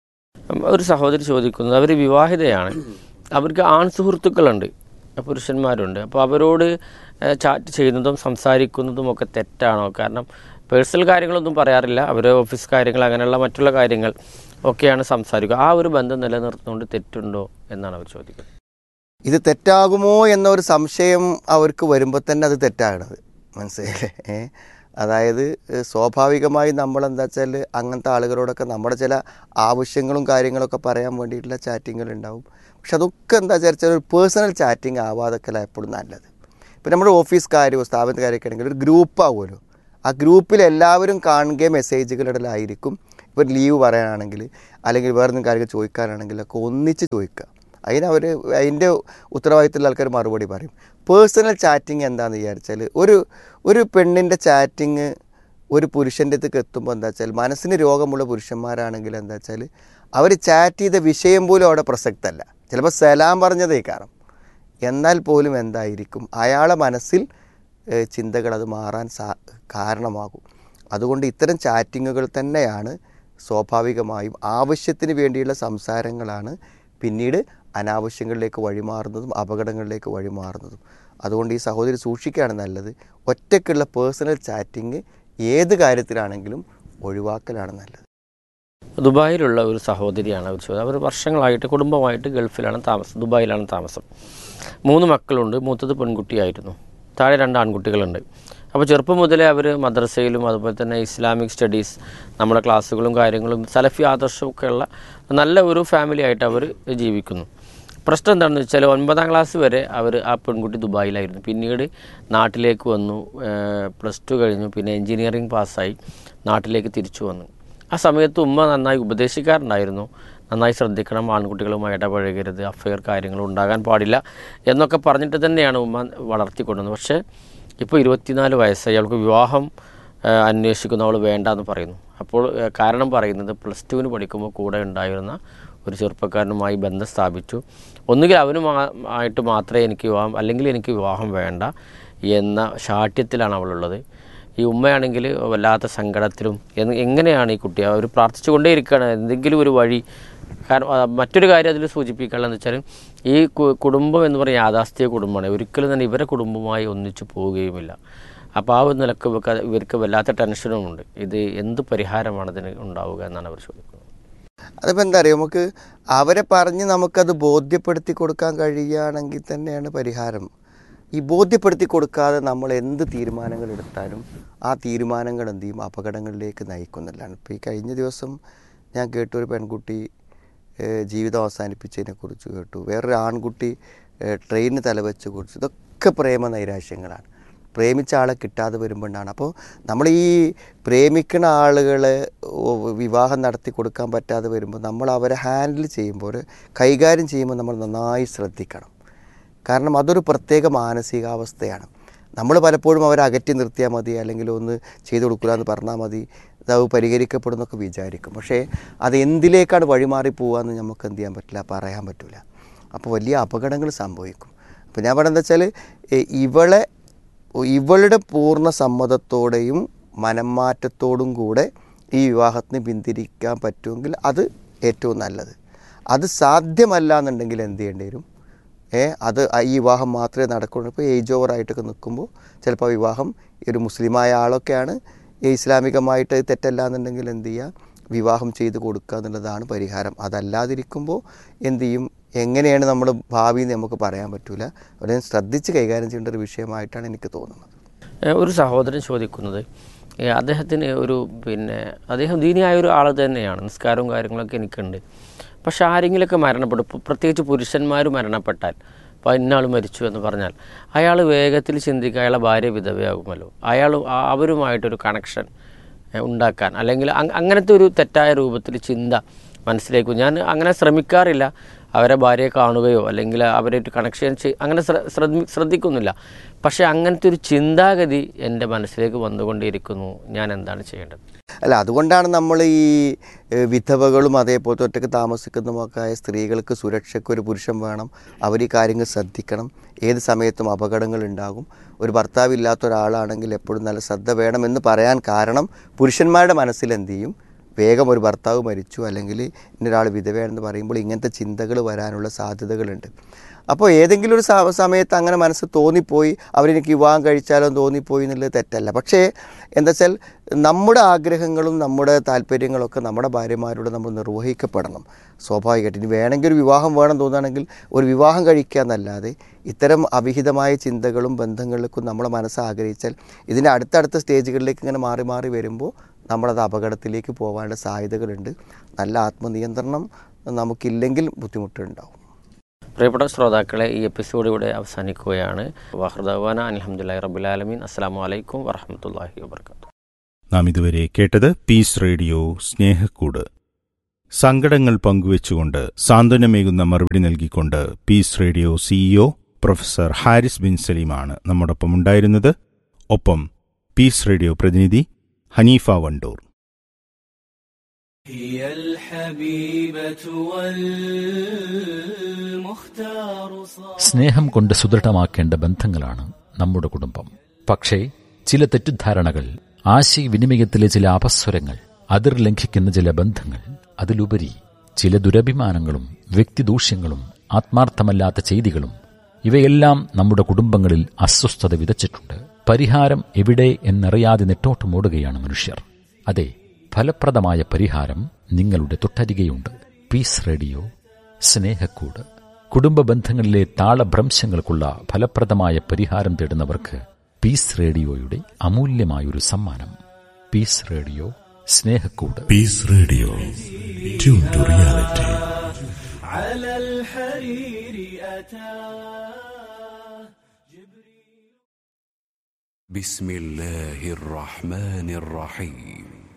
ഒരു സഹോദരി ചോദിക്കുന്നത്, അവർ വിവാഹിതയാണ്, അവർക്ക് ആൺ സുഹൃത്തുക്കളുണ്ട്, പുരുഷന്മാരുണ്ട്. അപ്പോൾ അവരോട് ചാറ്റ് ചെയ്യുന്നതും സംസാരിക്കുന്നതും ഒക്കെ തെറ്റാണോ? കാരണം പേഴ്സണൽ കാര്യങ്ങളൊന്നും പറയാറില്ല, അവർ ഓഫീസ് കാര്യങ്ങൾ അങ്ങനെയുള്ള മറ്റുള്ള കാര്യങ്ങൾ ഒക്കെയാണ് സംസാരിക്കുക. ആ ഒരു ബന്ധം നിലനിർത്തുന്നതുകൊണ്ട് തെറ്റുണ്ടോ എന്നാണ് അവർ ചോദിക്കുന്നത്. ഇത് തെറ്റാകുമോ എന്നൊരു സംശയം അവർക്ക് വരുമ്പോൾ തന്നെ അത് തെറ്റാകണത് മനസ്സിലായില്ലേ? അതായത് സ്വാഭാവികമായി നമ്മളെന്താ വെച്ചാൽ അങ്ങനത്തെ ആളുകളോടൊക്കെ നമ്മുടെ ചില ആവശ്യങ്ങളും കാര്യങ്ങളൊക്കെ പറയാൻ വേണ്ടിയിട്ടുള്ള ചാറ്റിങ്ങൾ ഉണ്ടാവും. പക്ഷെ അതൊക്കെ എന്താ വെച്ചാൽ ഒരു പേഴ്സണൽ ചാറ്റിങ് ആവാതൊക്കെ എപ്പോഴും നല്ലത്. ഇപ്പം നമ്മുടെ ഓഫീസ് കാര്യമോ സ്ഥാപന കാര്യമൊക്കെ ആണെങ്കിൽ ഒരു ഗ്രൂപ്പാവുമല്ലോ, ആ ഗ്രൂപ്പിൽ എല്ലാവരും കാണുകയും മെസ്സേജുകളിലായിരിക്കും. ഇപ്പോൾ ലീവ് പറയാനാണെങ്കിൽ അല്ലെങ്കിൽ വേറെ എന്തെങ്കിലും കാര്യങ്ങൾ ചോദിക്കാനാണെങ്കിലൊക്കെ ഒന്നിച്ച് ചോദിക്കുക. അതിനവർ അതിൻ്റെ ഉത്തരവാദിത്തമുള്ള ആൾക്കാർ മറുപടി പറയും. പേഴ്സണൽ ചാറ്റിങ് എന്താണെന്ന് വിചാരിച്ചാൽ ഒരു ഒരു പെണ്ണിൻ്റെ ചാറ്റിങ് ഒരു പുരുഷൻ്റെ അടുത്തേക്ക് എത്തുമ്പോൾ എന്താ വെച്ചാൽ മനസ്സിന് രോഗമുള്ള പുരുഷന്മാരാണെങ്കിൽ എന്താ വെച്ചാൽ അവർ ചാറ്റ് ചെയ്ത വിഷയം പോലും അവിടെ പ്രസക്തമല്ല. ചിലപ്പോൾ സലാം പറഞ്ഞതേ കാരണം, എന്നാൽ പോലും എന്തായിരിക്കും അയാളെ മനസ്സിൽ ചിന്തകൾ അത് മാറാൻ സാ കാരണമാകും. അതുകൊണ്ട് ഇത്തരം ചാറ്റിങ്ങുകൾ തന്നെയാണ് സ്വാഭാവികമായും ആവശ്യത്തിന് വേണ്ടിയുള്ള സംസാരങ്ങളാണ് പിന്നീട് അനാവശ്യങ്ങളിലേക്ക് വഴിമാറുന്നതും അപകടങ്ങളിലേക്ക് വഴിമാറുന്നതും. അതുകൊണ്ട് ഈ സഹോദരി സൂക്ഷിക്കുകയാണ് നല്ലത്. ഒറ്റയ്ക്കുള്ള പേഴ്സണൽ ചാറ്റിങ് ഏത് കാര്യത്തിലാണെങ്കിലും ഒഴിവാക്കലാണ് നല്ലത്. ദുബായിലുള്ള ഒരു സഹോദരിയാണ് അവർ ചോദിച്ചത്. അവർ വർഷങ്ങളായിട്ട് കുടുംബമായിട്ട് ഗൾഫിലാണ് താമസം, ദുബായിലാണ് താമസം. മൂന്ന് മക്കളുണ്ട്, മൂത്തത് പെൺകുട്ടിയായിരുന്നു, താഴെ രണ്ട് ആൺകുട്ടികളുണ്ട്. അപ്പോൾ ചെറുപ്പം മുതലേ അവർ മദ്രസയിലും അതുപോലെ തന്നെ ഇസ്ലാമിക് സ്റ്റഡീസ് നമ്മുടെ ക്ലാസ്സുകളും കാര്യങ്ങളും സലഫി ആദർശമൊക്കെ ഉള്ള നല്ല ഒരു ഫാമിലി ആയിട്ട് അവർ ജീവിക്കുന്നു. പ്രശ്നം എന്താണെന്ന് വെച്ചാൽ ഒൻപതാം ക്ലാസ് വരെ അവർ ആ പെൺകുട്ടി ദുബായിലായിരുന്നു. പിന്നീട് നാട്ടിലേക്ക് വന്നു, പ്ലസ് ടു കഴിഞ്ഞു, പിന്നെ എൻജിനീയറിംഗ് പാസ്സായി നാട്ടിലേക്ക് തിരിച്ചു വന്നു. ആ സമയത്ത് ഉമ്മ നന്നായി ഉപദേശിക്കാറുണ്ടായിരുന്നു, നന്നായി ശ്രദ്ധിക്കണം, ആൺകുട്ടികളുമായി ഇടപഴകരുത്, അഫെയർ കാര്യങ്ങൾ ഉണ്ടാകാൻ പാടില്ല എന്നൊക്കെ പറഞ്ഞിട്ട് തന്നെയാണ് ഉമ്മ വളർത്തിക്കൊണ്ടുവന്നത്. പക്ഷേ ഇപ്പോൾ ഇരുപത്തിനാല് വയസ്സായി, അവൾക്ക് വിവാഹം അന്വേഷിക്കുന്ന അവൾ വേണ്ടെന്ന് പറയുന്നു. അപ്പോൾ കാരണം പറയുന്നത് പ്ലസ് ടുവിന് പഠിക്കുമ്പോൾ കൂടെ ഉണ്ടായിരുന്ന ഒരു ചെറുപ്പക്കാരനുമായി ബന്ധം സ്ഥാപിച്ചു, ഒന്നുകിൽ അവനുമായിട്ട് മാത്രമേ എനിക്ക് വിവാഹം അല്ലെങ്കിൽ എനിക്ക് വിവാഹം വേണ്ട എന്ന ശാഠ്യത്തിലാണ് അവളുള്ളത്. ഈ ഉമ്മയാണെങ്കിൽ വല്ലാത്ത സങ്കടത്തിലും എങ്ങനെയാണ് ഈ കുട്ടി അവർ പ്രാർത്ഥിച്ചു കൊണ്ടേയിരിക്കുകയാണ് എന്തെങ്കിലും ഒരു വഴി. കാരണം മറ്റൊരു കാര്യം അതിൽ സൂചിപ്പിക്കാനുള്ളതെന്ന് വെച്ചാൽ ഈ കുടുംബം എന്ന് പറയുന്ന യാഥാസ്ഥിക കുടുംബമാണ്, ഒരിക്കലും തന്നെ ഇവരെ കുടുംബമായി ഒന്നിച്ചു പോവുകയുമില്ല. അപ്പോൾ ആ ഒരു നിലക്ക് ഇവർക്ക് വല്ലാത്ത ടെൻഷനുമുണ്ട്. ഇത് എന്ത് പരിഹാരമാണ് ഇതിന് ഉണ്ടാവുക എന്നാണ് അവർ ചോദിക്കുന്നത്. അതിപ്പോൾ എന്താ പറയുക, നമുക്ക് അവരെ പറഞ്ഞ് നമുക്കത് ബോധ്യപ്പെടുത്തി കൊടുക്കാൻ കഴിയുകയാണെങ്കിൽ തന്നെയാണ് പരിഹാരം. ഈ ബോധ്യപ്പെടുത്തി കൊടുക്കാതെ നമ്മൾ എന്ത് തീരുമാനങ്ങൾ എടുത്താലും ആ തീരുമാനങ്ങൾ എന്ത് ചെയ്യും, അപകടങ്ങളിലേക്ക് നയിക്കുന്നില്ലാണ്. ഇപ്പോൾ ഈ കഴിഞ്ഞ ദിവസം ഞാൻ കേട്ടു, ഒരു പെൺകുട്ടി ജീവിതം അവസാനിപ്പിച്ചതിനെക്കുറിച്ച് കേട്ടു. വേറൊരു ആൺകുട്ടി ട്രെയിനിന് തലവെച്ച് കുറിച്ച്, ഇതൊക്കെ പ്രേമ നൈരാശ്യങ്ങളാണ്. പ്രേമിച്ച ആളെ കിട്ടാതെ വരുമ്പോഴാണ്. അപ്പോൾ നമ്മൾ ഈ പ്രേമിക്കുന്ന ആളുകളെ വിവാഹം നടത്തി കൊടുക്കാൻ പറ്റാതെ വരുമ്പോൾ നമ്മൾ അവരെ ഹാൻഡിൽ ചെയ്യുമ്പോൾ, കൈകാര്യം ചെയ്യുമ്പോൾ നമ്മൾ നന്നായി ശ്രദ്ധിക്കണം. കാരണം അതൊരു പ്രത്യേക മാനസികാവസ്ഥയാണ്. നമ്മൾ പലപ്പോഴും അവരെ അകറ്റി നിർത്തിയാൽ മതി, അല്ലെങ്കിൽ ഒന്ന് ചെയ്തു കൊടുക്കില്ല എന്ന് പറഞ്ഞാൽ മതി, അത് പരിഹരിക്കപ്പെടുന്നൊക്കെ വിചാരിക്കും. പക്ഷേ അത് എന്തിലേക്കാണ് വഴിമാറി പോകാമെന്ന് നമുക്ക് എന്ത് ചെയ്യാൻ പറ്റില്ല, പറയാൻ പറ്റില്ല. അപ്പോൾ വലിയ അപകടങ്ങൾ സംഭവിക്കും. അപ്പോൾ ഞാൻ പറയുന്നത് വെച്ചാൽ, ഇവളെ ഇവളുടെ പൂർണ്ണ സമ്മതത്തോടെയും മനംമാറ്റത്തോടും കൂടെ ഈ വിവാഹത്തിന് പിന്തിരിക്കാൻ പറ്റുമെങ്കിൽ അത് ഏറ്റവും നല്ലത്. അത് സാധ്യമല്ല എന്നുണ്ടെങ്കിൽ എന്ത് ചെയ്യേണ്ടി വരും? ഏ അത് ഈ വിവാഹം മാത്രമേ നടക്കുള്ളൂ. ഇപ്പോൾ ഏജ് ഓവറായിട്ടൊക്കെ നിൽക്കുമ്പോൾ ചിലപ്പോൾ വിവാഹം ഒരു മുസ്ലിമായ ആളൊക്കെയാണ്, ഇസ്ലാമികമായിട്ട് തെറ്റല്ല എന്നുണ്ടെങ്കിൽ എന്ത് ചെയ്യുക, വിവാഹം ചെയ്ത് കൊടുക്കുക എന്നുള്ളതാണ് പരിഹാരം. അതല്ലാതിരിക്കുമ്പോൾ എന്ത് ചെയ്യും, എങ്ങനെയാണ് നമ്മൾ ഭാവി എന്ന് നമുക്ക് പറയാൻ പറ്റില്ല. വളരെ ശ്രദ്ധിച്ച് കൈകാര്യം ചെയ്യേണ്ട ഒരു വിഷയമായിട്ടാണ് എനിക്ക് തോന്നുന്നത്. ഒരു സഹോദരൻ ചോദിക്കുന്നത്, അദ്ദേഹത്തിന് ഒരു പിന്നെ അദ്ദേഹം ദീനിയായ ഒരു ആൾ തന്നെയാണ്, നിസ്കാരവും കാര്യങ്ങളൊക്കെ എനിക്കുണ്ട്. പക്ഷെ ആരെങ്കിലുമൊക്കെ മരണപ്പെടും, പ്രത്യേകിച്ച് പുരുഷന്മാർ മരണപ്പെട്ടാൽ, അപ്പോൾ ഇന്നാൾ മരിച്ചു എന്ന് പറഞ്ഞാൽ അയാൾ വേഗത്തിൽ ചിന്തിക്കുക അയാളെ ഭാര്യ വിധവയാകുമല്ലോ, അയാൾ അവരുമായിട്ടൊരു കണക്ഷൻ ഉണ്ടാക്കാൻ, അല്ലെങ്കിൽ അങ്ങനത്തെ ഒരു തെറ്റായ രൂപത്തിൽ ചിന്ത മനസ്സിലേക്ക്, ഞാൻ അങ്ങനെ ശ്രമിക്കാറില്ല, അവരെ ഭാര്യയെ കാണുകയോ അല്ലെങ്കിൽ അവരെ ഒരു കണക്ഷൻ അങ്ങനെ ശ്രദ്ധിക്കുന്നില്ല. പക്ഷേ അങ്ങനത്തെ ഒരു ചിന്താഗതി എൻ്റെ മനസ്സിലേക്ക് വന്നുകൊണ്ടിരിക്കുന്നു, ഞാൻ എന്താണ് ചെയ്യേണ്ടത്? അല്ല, അതുകൊണ്ടാണ് നമ്മൾ ഈ വിധവകളും അതേപോലെ ഒറ്റയ്ക്ക് താമസിക്കുന്നതുമൊക്കെ ആയ സ്ത്രീകൾക്ക് സുരക്ഷയ്ക്ക് ഒരു പുരുഷൻ വേണം, അവർ ഈ കാര്യങ്ങൾ ശ്രദ്ധിക്കണം. ഏത് സമയത്തും അപകടങ്ങൾ ഉണ്ടാകും. ഒരു ഭർത്താവില്ലാത്ത ഒരാളാണെങ്കിൽ എപ്പോഴും നല്ല ശ്രദ്ധ വേണമെന്ന് പറയാൻ കാരണം, പുരുഷന്മാരുടെ മനസ്സിൽ എന്ത് ചെയ്യും, വേഗം ഒരു ഭർത്താവ് മരിച്ചു അല്ലെങ്കിൽ ഇന്നൊരാൾ വിധവയാണെന്ന് പറയുമ്പോൾ ഇങ്ങനത്തെ ചിന്തകൾ വരാനുള്ള സാധ്യതകളുണ്ട്. അപ്പോൾ ഏതെങ്കിലും ഒരു സമയത്ത് അങ്ങനെ മനസ്സ് തോന്നിപ്പോയി, അവരെനിക്ക് വിവാഹം കഴിച്ചാലോ തോന്നിപ്പോയി എന്നുള്ളത് തെറ്റല്ല. പക്ഷേ എന്താ വെച്ചാൽ, നമ്മുടെ ആഗ്രഹങ്ങളും നമ്മുടെ താല്പര്യങ്ങളൊക്കെ നമ്മുടെ ഭാര്യമാരോട് നമ്മൾ നിർവഹിക്കപ്പെടണം സ്വാഭാവികമായിട്ട്. ഇനി വേണമെങ്കിൽ ഒരു വിവാഹം വേണം തോന്നുകയാണെങ്കിൽ ഒരു വിവാഹം കഴിക്കുക എന്നല്ലാതെ ഇത്തരം അവിഹിതമായ ചിന്തകളും ബന്ധങ്ങളിലേക്കും നമ്മളെ മനസ്സ് ആഗ്രഹിച്ചാൽ ഇതിൻ്റെ അടുത്തടുത്ത സ്റ്റേജുകളിലേക്ക് ഇങ്ങനെ മാറി മാറി വരുമ്പോൾ നമ്മളത് അപകടത്തിലേക്ക് പോകാനുള്ള സാധ്യതകളുണ്ട്. നല്ല ആത്മനിയന്ത്രണം നമുക്കില്ലെങ്കിൽ ബുദ്ധിമുട്ടുണ്ടാവും. പ്രിയപ്പെട്ട ശ്രോതാക്കളെ, ഈ എപ്പിസോഡ് ഇവിടെ അവസാനിക്കുകയാണ്. വഹ്ദവാന അൽഹംദുലില്ലാഹി റബ്ബിൽ ആലമീൻ. അസ്സലാമു അലൈക്കും വറഹ്മത്തുള്ളാഹി വബറകാതുഹു. നാം ഇതുവരെ കേട്ടത് പീസ് റേഡിയോ സ്നേഹക്കൂട്. സങ്കടങ്ങൾ പങ്കുവെച്ചുകൊണ്ട് സാന്ത്വനമേകുന്ന മറുപടി നൽകിക്കൊണ്ട് piece radio CEO professor Haris bin സലീമാണ് നമ്മോടൊപ്പം ഉണ്ടായിരുന്നത്. ഒപ്പം പീസ് റേഡിയോ പ്രതിനിധി ഹനീഫ വണ്ടൂർ. സ്നേഹം കൊണ്ട് സുദൃഢമാക്കേണ്ട ബന്ധങ്ങളാണ് നമ്മുടെ കുടുംബം. പക്ഷേ ചില തെറ്റിദ്ധാരണകൾ, ആശയവിനിമയത്തിലെ ചില അപസ്വരങ്ങൾ, അതിർ ലംഘിക്കുന്ന ചില ബന്ധങ്ങൾ, അതിലുപരി ചില ദുരഭിമാനങ്ങളും വ്യക്തിദൂഷ്യങ്ങളും ആത്മാർത്ഥമല്ലാത്ത ചെയ്തികളും, ഇവയെല്ലാം നമ്മുടെ കുടുംബങ്ങളിൽ അസ്വസ്ഥത വിതച്ചിട്ടുണ്ട്. പരിഹാരം എവിടെ എന്നറിയാതെ നെട്ടോട്ടമോടുകയാണ് മനുഷ്യർ. അതെ, ഫലപ്രദമായ പരിഹാരം നിങ്ങളുടെ തൊട്ടരികെയുണ്ട്. Piece radio Snehakkoodu. കുടുംബ ബന്ധങ്ങളിലെ താളഭ്രംശങ്ങൾക്കുള്ള ഫലപ്രദമായ പരിഹാരം തേടുന്നവർക്ക് പീസ് റേഡിയോയുടെ അമൂല്യമായൊരു സമ്മാനം. Piece radio Snehakkoodu. Piece radio, tune to reality. ബിസ്മില്ലാഹിർ റഹ്മാനിർ റഹീം.